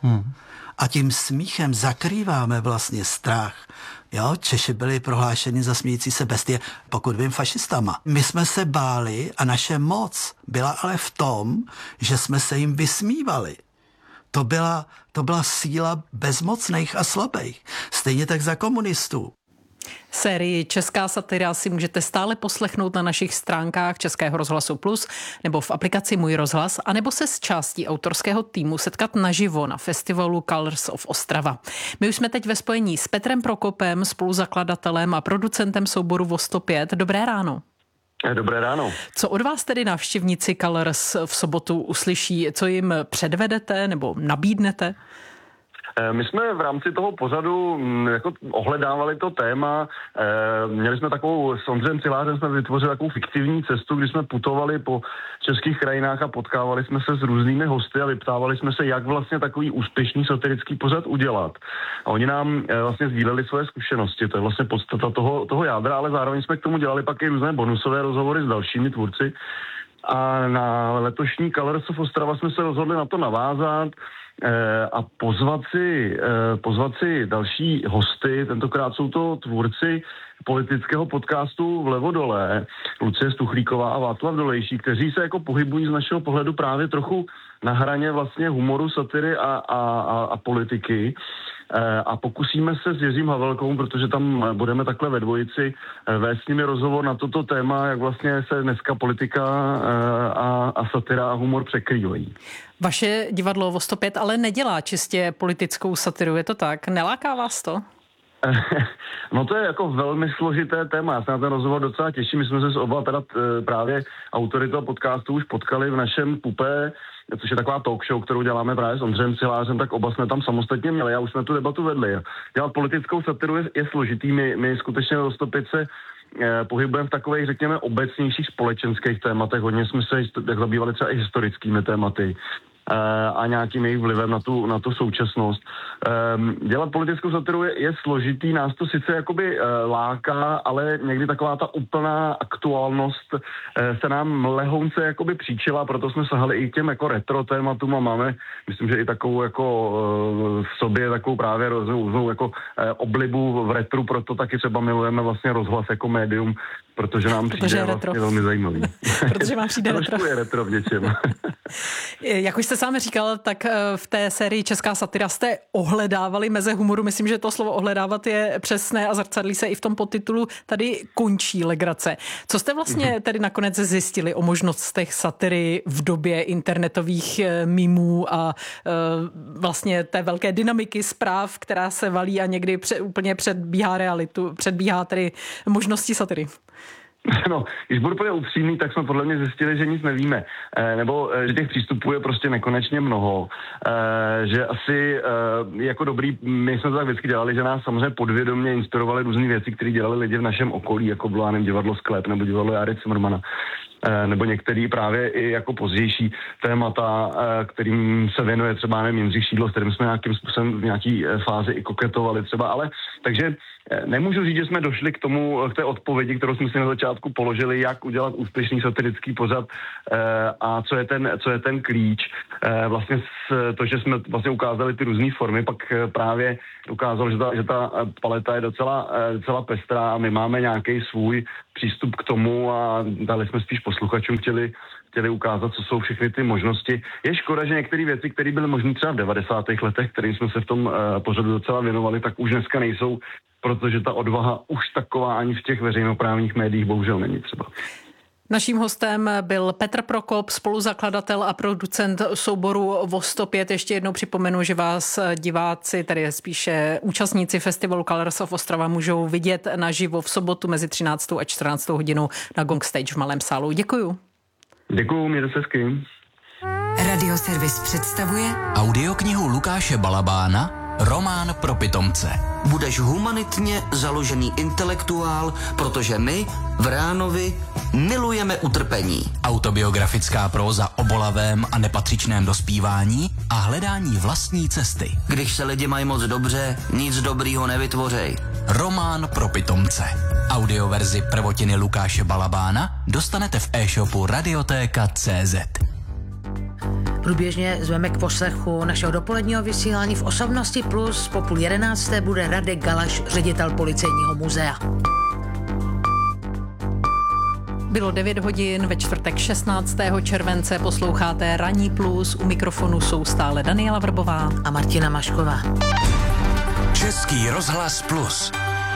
A tím smíchem zakrýváme vlastně strach. Jo, Češi byli prohlášeni za smějící se bestie, pokud vím, fašistama. My jsme se báli a naše moc byla ale v tom, že jsme se jim vysmívali. To byla síla bezmocných a slabých. Stejně tak za komunistů. Sérii Česká satira si můžete stále poslechnout na našich stránkách Českého rozhlasu Plus nebo v aplikaci Můj rozhlas, anebo se s částí autorského týmu setkat naživo na festivalu Colors of Ostrava. My už jsme teď ve spojení s Petrem Prokopem, spoluzakladatelem a producentem souboru Vostopět. Dobré ráno. Dobré ráno. Co od vás tedy návštěvníci Colors v sobotu uslyší? Co jim předvedete nebo nabídnete? My jsme v rámci toho pořadu jako ohledávali to téma, měli jsme takovou, s Ondřejem Cihlářem jsme vytvořili takovou fiktivní cestu, kdy jsme putovali po českých krajinách a potkávali jsme se s různými hosty a vyptávali jsme se, jak vlastně takový úspěšný satirický pořad udělat. A oni nám vlastně sdíleli svoje zkušenosti, to je vlastně podstata toho jádra, ale zároveň jsme k tomu dělali pak i různé bonusové rozhovory s dalšími tvůrci. A na letošní Colors of Ostrava jsme se rozhodli na to navázat a pozvat si další hosty. Tentokrát jsou to tvůrci politického podcastu Vlevo dole, Lucie Stuchlíková a Václav Dolejší, kteří se jako pohybují z našeho pohledu právě trochu na hraně vlastně humoru, satiry a politiky. A pokusíme se s Jiřím Havelkou, protože tam budeme takhle ve dvojici, vést s nimi rozhovor na toto téma, jak vlastně se dneska politika a satira a humor překrývají. Vaše divadlo Vostopět ale nedělá čistě politickou satiru, je to tak? Neláká vás to? No to je jako velmi složité téma, já se na ten rozhovor docela těším, my jsme se oba teda právě autory toho podcastu už potkali v našem Pupé, což je taková talk show, kterou děláme právě s Ondřejem Cihlářem, tak oba jsme tam samostatně měli a už jsme tu debatu vedli. Dělat politickou satiru je složitý, my skutečně Vostopět se pohybujeme v takových, řekněme, obecnějších společenských tématech, hodně jsme se zabývali třeba i historickými tématy a nějakým jejich vlivem na tu současnost. Dělat politickou satiru je složitý, nás to sice jakoby láká, ale někdy taková ta úplná aktuálnost se nám lehonce jakoby příčila, proto jsme sahali i k těm jako retro tématům a máme, myslím, že i takovou jako v sobě takovou právě různou jako oblibu v retru, proto taky třeba milujeme vlastně rozhlas jako médium, protože nám přijde vlastně velmi zajímavý. Protože vám přijde retro. Trošku je retro v něčem. Jak už jste sám říkal, tak v té sérii Česká satira jste ohledávali meze humoru. Myslím, že to slovo ohledávat je přesné a zrcadlí se i v tom podtitulu. Tady končí legrace. Co jste vlastně tedy nakonec zjistili o možnostech satiry v době internetových mimů a vlastně té velké dynamiky zpráv, která se valí a někdy úplně předbíhá realitu, předbíhá tedy možnosti satiry? No, když budu úplně upřímný, tak jsme podle mě zjistili, že nic nevíme. Nebo že těch přístupů je prostě nekonečně mnoho. Že asi jako dobrý, my jsme to tak vždycky dělali, že nás samozřejmě podvědomě inspirovali různé věci, které dělali lidi v našem okolí, jako bylo, nevím, divadlo Sklep nebo divadlo Járy Cimrmana. Nebo některý právě i jako pozdější témata, kterým se věnuje třeba, nevím, Jindřich Šídlo, s kterým jsme nějakým způsobem v nějaký fázi i koketovali třeba, ale takže nemůžu říct, že jsme došli k té odpovědi, kterou jsme si na začátku položili, jak udělat úspěšný satirický pořad a co je ten klíč. Vlastně to, že jsme vlastně ukázali ty různé formy, pak právě ukázalo, že ta paleta je docela pestrá a my máme nějaký svůj přístup k tomu a dali jsme spíš posluchačům, chtěli ukázat, co jsou všechny ty možnosti. Je škoda, že některé věci, které byly možné třeba v 90. letech, kterým jsme se v tom pořadu docela věnovali, tak už dneska nejsou, protože ta odvaha už taková ani v těch veřejnoprávních médiích bohužel není třeba. Naším hostem byl Petr Prokop, spoluzakladatel a producent souboru Voz 105. Ještě jednou připomenu, že vás diváci, tedy spíše účastníci festivalu Colors of Ostrava, můžou vidět naživo v sobotu mezi 13. a 14. hodinou na Gong Stage v Malém sálu. Děkuju. Děkuju, mějte se hezky. Radioservis představuje audioknihu Lukáše Balabána Román pro pitomce. Budeš humanitně založený intelektuál, protože my v Ránovi milujeme utrpení. Autobiografická próza o bolavém a nepatřičném dospívání a hledání vlastní cesty. Když se lidi mají moc dobře, nic dobrýho nevytvořej. Román pro pitomce. Audioverzi prvotiny Lukáše Balabána dostanete v e-shopu Radiotéka.cz. Průběžně zveme k poslechu našeho dopoledního vysílání. V Osobnosti Plus po 10:30 bude Radek Galaš, ředitel Policejního muzea. Bylo 9 hodin, ve čtvrtek 16. července posloucháte Ranní Plus. U mikrofonu jsou stále Daniela Vrbová a Martina Mašková. Český rozhlas Plus.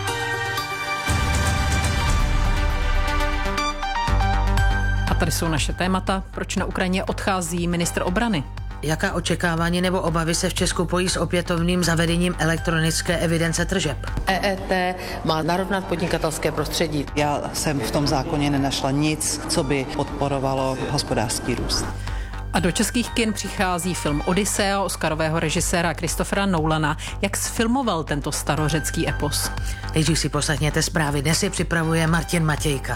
A tady jsou naše témata. Proč na Ukrajině odchází ministr obrany? Jaká očekávání nebo obavy se v Česku pojí s opětovným zavedením elektronické evidence tržeb? EET má narovnat podnikatelské prostředí. Já jsem v tom zákoně nenašla nic, co by podporovalo hospodářský růst. A do českých kin přichází film Odyssea oscarového režiséra Christophera Nolana. Jak sfilmoval tento starořecký epos? Nejdřív si poslechněte zprávy. Dnes je připravuje Martin Matějka.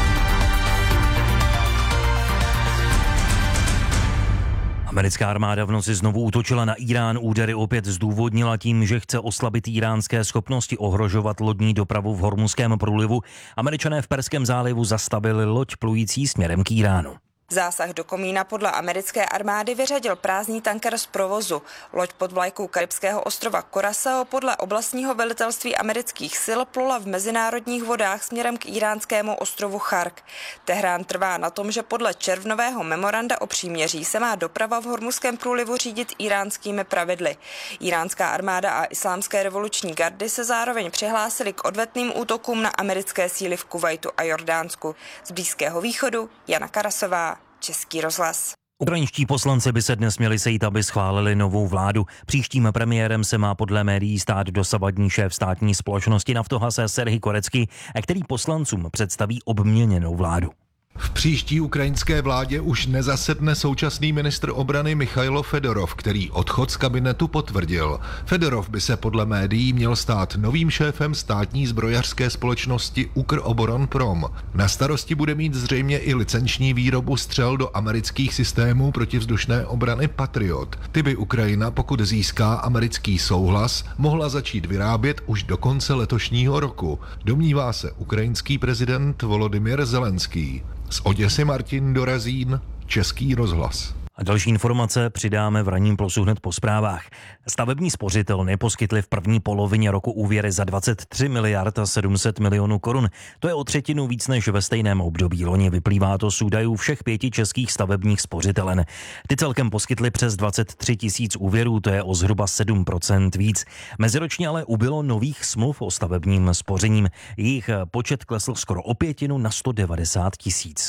Americká armáda v noci znovu útočila na Irán. Údery opět zdůvodnila tím, že chce oslabit iránské schopnosti ohrožovat lodní dopravu v Hormuzském průlivu. Američané v Perském zálivu zastavili loď plující směrem k Iránu. Zásah do komína podle americké armády vyřadil prázdný tanker z provozu. Loď pod vlajkou karibského ostrova Curaçao podle oblastního velitelství amerických sil plula v mezinárodních vodách směrem k iránskému ostrovu Chark. Tehrán trvá na tom, že podle červnového memoranda o příměří se má doprava v Hormuzském průlivu řídit iránskými pravidly. Iránská armáda a islámské revoluční gardy se zároveň přihlásily k odvetným útokům na americké síly v Kuvajtu a Jordánsku. Z Blízkého východu Jana Karasová, Český rozhlas. Ukrajinští poslanci by se dnes měli sejít, aby schválili novou vládu. Příštím premiérem se má podle médií stát dosavadní šéf státní společnosti Naftogaz Serhij Korecký, který poslancům představí obměněnou vládu. V příští ukrajinské vládě už nezasedne současný ministr obrany Michailo Fedorov, který odchod z kabinetu potvrdil. Fedorov by se podle médií měl stát novým šéfem státní zbrojařské společnosti Ukroboronprom. Na starosti bude mít zřejmě i licenční výrobu střel do amerických systémů protivzdušné obrany Patriot. Ty by Ukrajina, pokud získá americký souhlas, mohla začít vyrábět už do konce letošního roku, domnívá se ukrajinský prezident Volodymyr Zelenský. Z Oděsy Martin Dorazín, Český rozhlas. A další informace přidáme v Ranním plusu hned po zprávách. Stavební spořitelny poskytly v první polovině roku úvěry za 23 miliard a 700 milionů korun. To je o třetinu víc než ve stejném období loni. Vyplývá to z údajů všech 5 českých stavebních spořitelen. Ty celkem poskytly přes 23 tisíc úvěrů, to je o zhruba 7% víc. Meziročně ale ubylo nových smluv o stavebním spořením. Jejich počet klesl skoro o 5 na 190 tisíc.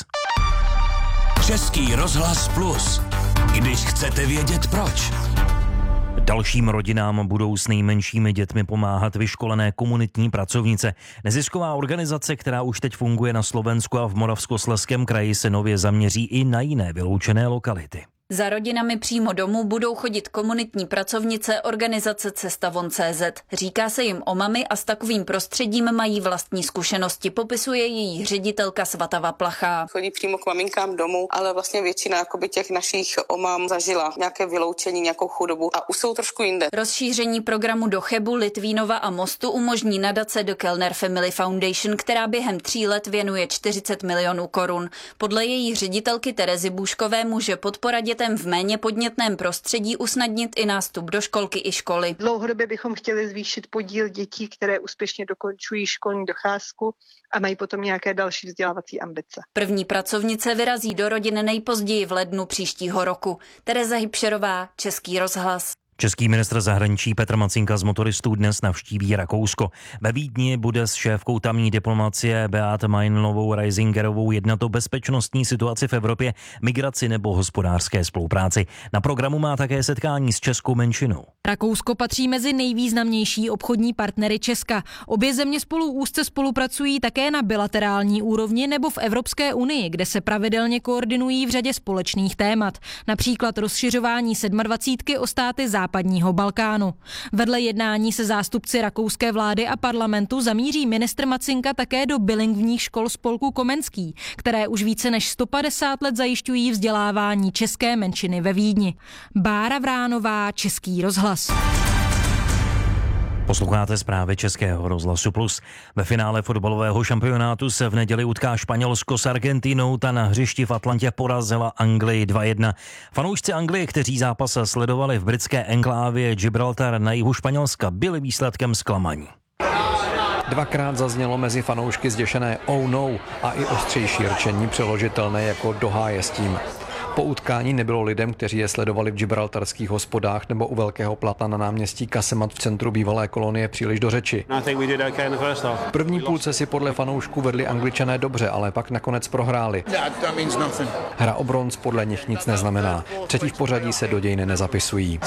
Český rozhlas Plus. Když chcete vědět proč. Dalším rodinám budou s nejmenšími dětmi pomáhat vyškolené komunitní pracovnice. Nezisková organizace, která už teď funguje na Slovensku a v Moravskoslezském kraji, se nově zaměří i na jiné vyloučené lokality. Za rodinami přímo domů budou chodit komunitní pracovnice organizace Cesta von.cz. Říká se jim omamy a s takovým prostředím mají vlastní zkušenosti, popisuje její ředitelka Svatava Plachá. Chodí přímo k maminkám domů, ale vlastně většina těch našich omam zažila nějaké vyloučení, nějakou chudobu a už jsou trošku jinde. Rozšíření programu do Chebu, Litvínova a Mostu umožní nadace The Kellner Family Foundation, která během 3 let věnuje 40 milionů korun. Podle její ředitelky Terezy Bůškové může podpora v méně podnětném prostředí usnadnit i nástup do školky i školy. Dlouhodobě bychom chtěli zvýšit podíl dětí, které úspěšně dokončují školní docházku a mají potom nějaké další vzdělávací ambice. První pracovnice vyrazí do rodin nejpozději v lednu příštího roku. Tereza Hybšerová, Český rozhlas. Český ministr zahraničí Petr Macinka z motoristů dnes navštíví Rakousko. Ve Vídni bude s šéfkou tamní diplomacie Beate Meinlovou-Reisingerovou jednat o bezpečnostní situaci v Evropě, migraci nebo hospodářské spolupráci. Na programu má také setkání s českou menšinou. Rakousko patří mezi nejvýznamnější obchodní partnery Česka. Obě země spolu úzce spolupracují také na bilaterální úrovni nebo v Evropské unii, kde se pravidelně koordinují v řadě společných témat. Například rozšiřování 27 o státy západního Balkánu. Vedle jednání se zástupci rakouské vlády a parlamentu zamíří ministr Macinka také do bilingvních škol spolku Komenský, které už více než 150 let zajišťují vzdělávání české menšiny ve Vídni. Bára Vránová, Český rozhlas. Posloucháte zprávy Českého rozhlasu Plus. Ve finále fotbalového šampionátu se v neděli utká Španělsko s Argentinou, ta na hřišti v Atlantě porazila Anglii 2-1. Fanoušci Anglie, kteří zápas sledovali v britské enklávě Gibraltar na jihu Španělska, byli výsledkem zklamaní. Dvakrát zaznělo mezi fanoušky zděšené oh no a i ostřejší rčení přeložitelné jako do háje s tím. Po utkání nebylo lidem, kteří je sledovali v gibraltarských hospodách nebo u velkého plata na náměstí Casemat v centru bývalé kolonie, příliš do řeči. V první půlce si podle fanoušků vedli Angličané dobře, ale pak nakonec prohráli. Hra o bronz podle nich nic neznamená. Třetí v pořadí se do dějin nezapisují.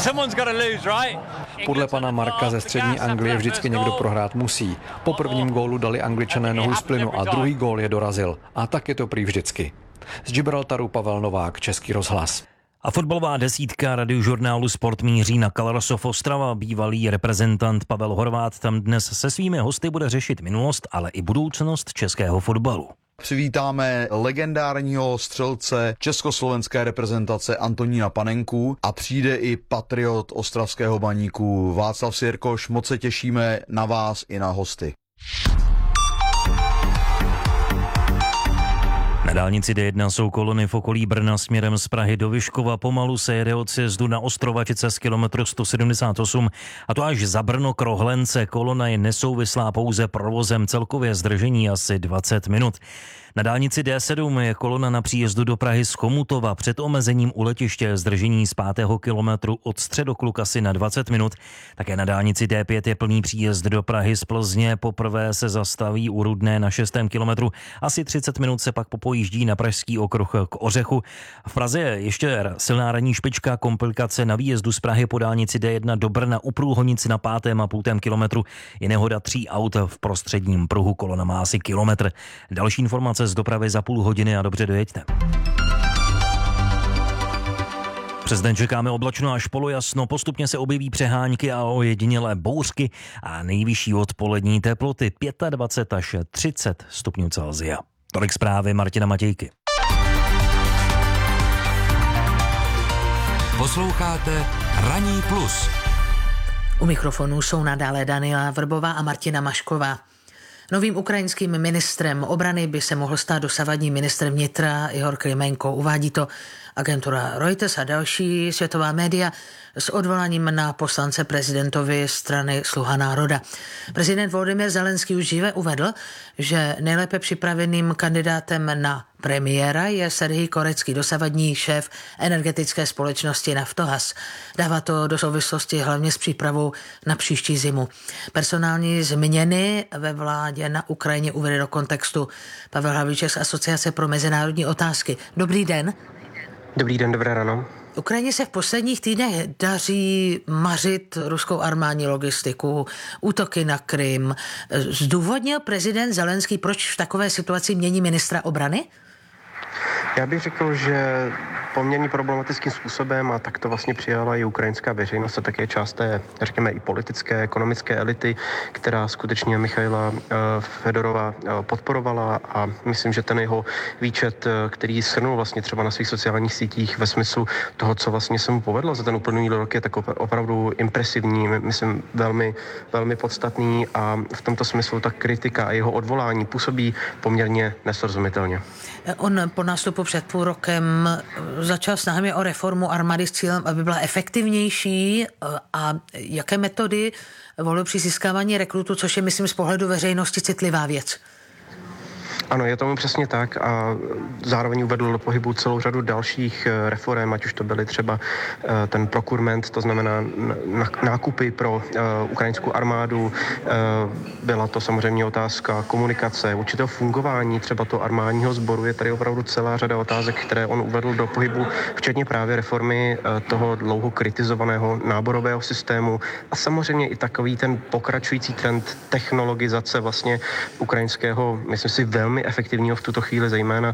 Podle pana Marka ze střední Anglie vždycky někdo prohrát musí. Po prvním gólu dali Angličané nohu z plynu a druhý gól je dorazil. A tak je to prý vždycky. Z Gibraltaru Pavel Novák, Český rozhlas. A fotbalová desítka radiožurnálu Sport míří na Kalarsov Ostrava. Bývalý reprezentant Pavel Horvát tam dnes se svými hosty bude řešit minulost, ale i budoucnost českého fotbalu. Přivítáme legendárního střelce československé reprezentace Antonína Panenku a přijde i patriot ostravského Baníku Václav Sirkoš. Moc se těšíme na vás i na hosty. Na dálnici D1 jsou kolony v okolí Brna směrem z Prahy do Vyškova. Pomalu se jede od sjezdu na Ostrovačice z kilometru 178 a to až za Brno k Rohlence. Kolona je nesouvislá pouze provozem, celkově zdržení asi 20 minut. Na dálnici D7 je kolona na příjezdu do Prahy z Chomutova před omezením u letiště, zdržení z 5. kilometru od Středokluk asi na 20 minut. Také na dálnici D5 je plný příjezd do Prahy z Plzně, poprvé se zastaví u Rudné na 6. kilometru, asi 30 minut se pak popojíždí na Pražský okruh k Ořechu. V Praze je ještě silná ranní špička, komplikace na výjezdu z Prahy po dálnici D1 do Brna u průhonici na 5,5 kilometru je nehoda 3 aut v prostředním pruhu, kolona má asi kilometr. Další informace z dopravy za půl hodiny a dobře dojeďte. Přes den čekáme oblačno až polojasno, postupně se objeví přehánky a ojedinělé bouřky a nejvyšší odpolední teploty 25 až 30 stupňů Celsia. Tolik zprávy Martina Matějky. Posloucháte Ranní plus. U mikrofonu jsou nadále Daniela Vrbová a Martina Mašková. Novým ukrajinským ministrem obrany by se mohl stát dosavadní ministr vnitra Ihor Klimenko. Uvádí to Agentura Reuters a další světová média s odvoláním na poslance prezidentovy strany Sluha národa. Prezident Volodymyr Zelenský už dříve uvedl, že nejlépe připraveným kandidátem na premiéra je Serhij Korecký, dosavadní šéf energetické společnosti Naftogaz. Dává to do souvislosti hlavně s přípravou na příští zimu. Personální změny ve vládě na Ukrajině uvede do kontextu Pavel Havlíček z Asociace pro mezinárodní otázky. Dobrý den. Dobrý den, dobré ráno. Ukrajině se v posledních týdnech daří mařit ruskou armádní logistiku, útoky na Krym. Zdůvodnil prezident Zelenský, proč v takové situaci mění ministra obrany? Já bych řekl, že poměrně problematickým způsobem, a tak to vlastně přijala i ukrajinská veřejnost a také část té, řekněme, i politické, ekonomické elity, která skutečně Michaila Fedorova podporovala, a myslím, že ten jeho výčet, který shrnul vlastně třeba na svých sociálních sítích ve smyslu toho, co vlastně se mu povedlo za ten uplynulý rok, je tak opravdu impresivní, myslím velmi, velmi podstatný, a v tomto smyslu ta kritika a jeho odvolání působí poměrně nesrozumitelně. On po nástupu před půl rokem začal snahami o reformu armády s cílem, aby byla efektivnější, a jaké metody volil při získávání rekrutů, což je, myslím, z pohledu veřejnosti citlivá věc. Ano, je tomu přesně tak, a zároveň uvedl do pohybu celou řadu dalších reforem, ať už to byly třeba ten procurement, to znamená nákupy pro ukrajinskou armádu, byla to samozřejmě otázka komunikace, určitého fungování třeba toho armádního sboru. Je tady opravdu celá řada otázek, které on uvedl do pohybu, včetně právě reformy toho dlouho kritizovaného náborového systému a samozřejmě i takový ten pokračující trend technologizace vlastně ukrajinského, myslím si, velmi efektivního v tuto chvíli, zejména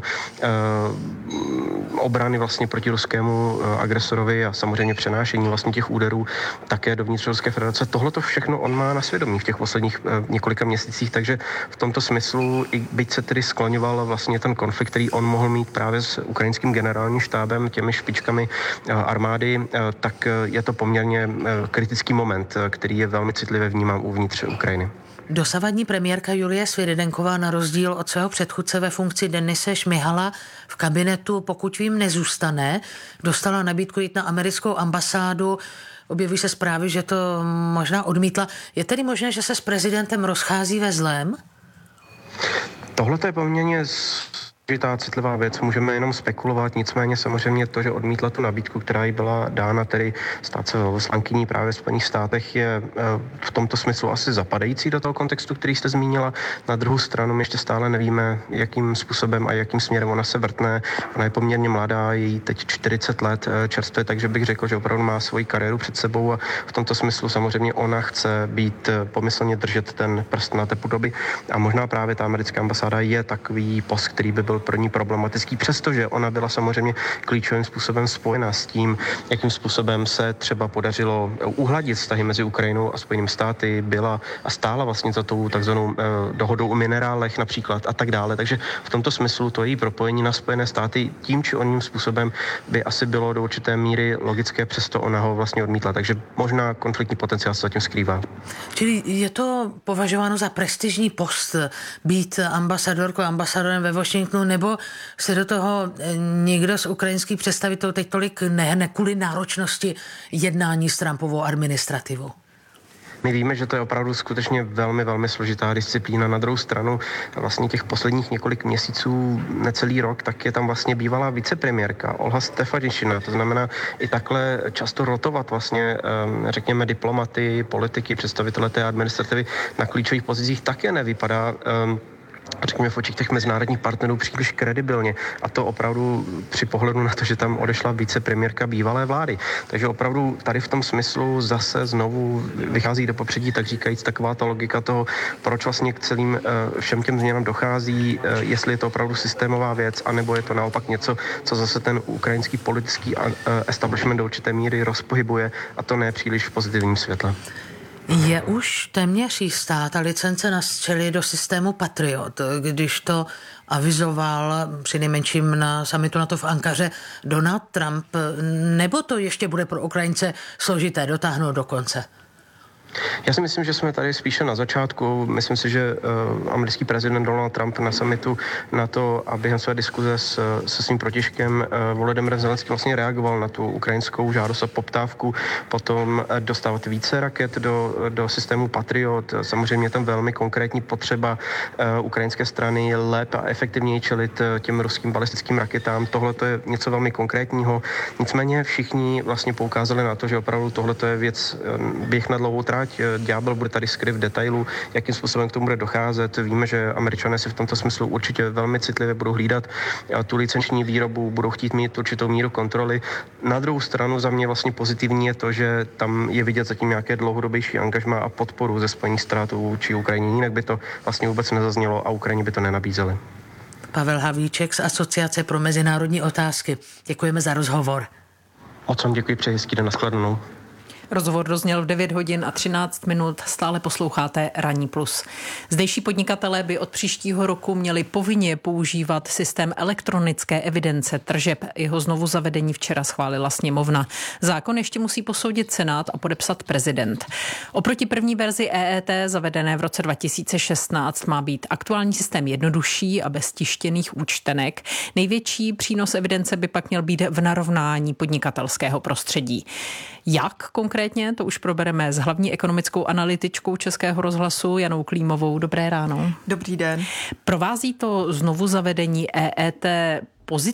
obrany vlastně proti ruskému agresorovi a samozřejmě přenášení vlastně těch úderů také dovnitř Ruské federace. Tohle to všechno on má na svědomí v těch posledních několika měsících, takže v tomto smyslu, i byť se tedy skloňoval vlastně ten konflikt, který on mohl mít právě s ukrajinským generálním štábem, těmi špičkami armády, tak je to poměrně kritický moment, který je velmi citlivě vnímám uvnitř Ukrajiny. Dosavadní premiérka Julie Svirydenková na rozdíl od svého předchůdce ve funkci Denise Šmihala v kabinetu, pokud vím, nezůstane. Dostala nabídku jít na americkou ambasádu. Objeví se zprávy, že to možná odmítla. Je tedy možné, že se s prezidentem rozchází ve zlém? Tohle je poměrně ta citlivá věc, můžeme jenom spekulovat, nicméně samozřejmě to, že odmítla tu nabídku, která jí byla dána, tedy stát se velvyslankyní právě v Spojených státech, je v tomto smyslu asi zapadající do toho kontextu, který jste zmínila. Na druhou stranu ještě stále nevíme, jakým způsobem a jakým směrem ona se vrtne. Ona je poměrně mladá, je jí teď 40 let čerstvě, takže bych řekl, že opravdu má svoji kariéru před sebou a v tomto smyslu samozřejmě ona chce být pomyslně držet ten prst na tepu doby a možná právě ta americká ambasáda je takový post, který by byl pro ní problematický, přestože ona byla samozřejmě klíčovým způsobem spojena s tím, jakým způsobem se třeba podařilo uhladit vztahy mezi Ukrajinou a Spojenými státy, byla a stála vlastně za tou takzvanou dohodou o minerálech například a tak dále. Takže v tomto smyslu to její propojení na Spojené státy tím či oným způsobem by asi bylo do určité míry logické, přesto ona ho vlastně odmítla. Takže možná konfliktní potenciál se zatím skrývá. Čili je to považováno za prestižní post být ambasadorem ve Washingtonu, nebo se do toho někdo z ukrajinských představitelů teď tolik nehne kvůli náročnosti jednání s Trumpovou administrativou? My víme, že to je opravdu skutečně velmi, velmi složitá disciplína. Na druhou stranu vlastně těch posledních několik měsíců, necelý rok, tak je tam vlastně bývalá vicepremiérka Olha Stefanishyna. To znamená i takhle často rotovat vlastně, řekněme, diplomaty, politiky, představitele té administrativy na klíčových pozicích také nevypadá řekněme v očích těch mezinárodních partnerů příliš kredibilně. A to opravdu při pohledu na to, že tam odešla vicepremiérka bývalé vlády. Takže opravdu tady v tom smyslu zase znovu vychází do popředí, tak říkajíc, taková ta logika toho, proč vlastně k celým všem těm změnám dochází, jestli je to opravdu systémová věc, anebo je to naopak něco, co zase ten ukrajinský politický establishment do určité míry rozpohybuje, a to ne příliš v pozitivním světle. Je už téměř jistá ta licence na střely do systému Patriot, když to avizoval přinejmenším na summitu NATO v Ankaře Donald Trump, nebo to ještě bude pro Ukrajince složité dotáhnout do konce? Já si myslím, že jsme tady spíše na začátku. Myslím si, že americký prezident Donald Trump na summitu na to, a během své diskuze se svým protějškem Volodymyrem Zelenským vlastně reagoval na tu ukrajinskou žádost a poptávku potom dostávat více raket do systému Patriot. Samozřejmě tam velmi konkrétní potřeba ukrajinské strany je lépe a efektivněji čelit těm ruským balistickým raketám. Tohle to je něco velmi konkrétního. Nicméně všichni vlastně poukázali na to, že opravdu tohle to je věc běh na dlouhou trať. Ďábel bude tady skryt v detailu, jakým způsobem k tomu bude docházet. Víme, že Američané si v tomto smyslu určitě velmi citlivě budou hlídat tu licenční výrobu, budou chtít mít určitou míru kontroly. Na druhou stranu za mě vlastně pozitivní je to, že tam je vidět zatím nějaké dlouhodobější angažmá a podporu ze Spojených států vůči Ukrajině. Jinak by to vlastně vůbec nezaznělo a Ukrajině by to nenabízeli. Pavel Havlíček z Asociace pro mezinárodní otázky. Děkujeme za rozhovor. Moc vám děkuji, přeji hezký den, nashledanou. Rozhovor dozněl v 9 hodin a 13 minut. Stále posloucháte Ranní plus. Zdejší podnikatelé by od příštího roku měli povinně používat systém elektronické evidence tržeb. Jeho znovu zavedení včera schválila sněmovna. Zákon ještě musí posoudit Senát a podepsat prezident. Oproti první verzi EET zavedené v roce 2016 má být aktuální systém jednodušší a bez tištěných účtenek. Největší přínos evidence by pak měl být v narovnání podnikatelského prostředí. Jak konkrétně, to už probereme s hlavní ekonomickou analytičkou Českého rozhlasu Janou Klímovou. Dobré ráno. Dobrý den. Provází to znovu zavedení EET pozitivně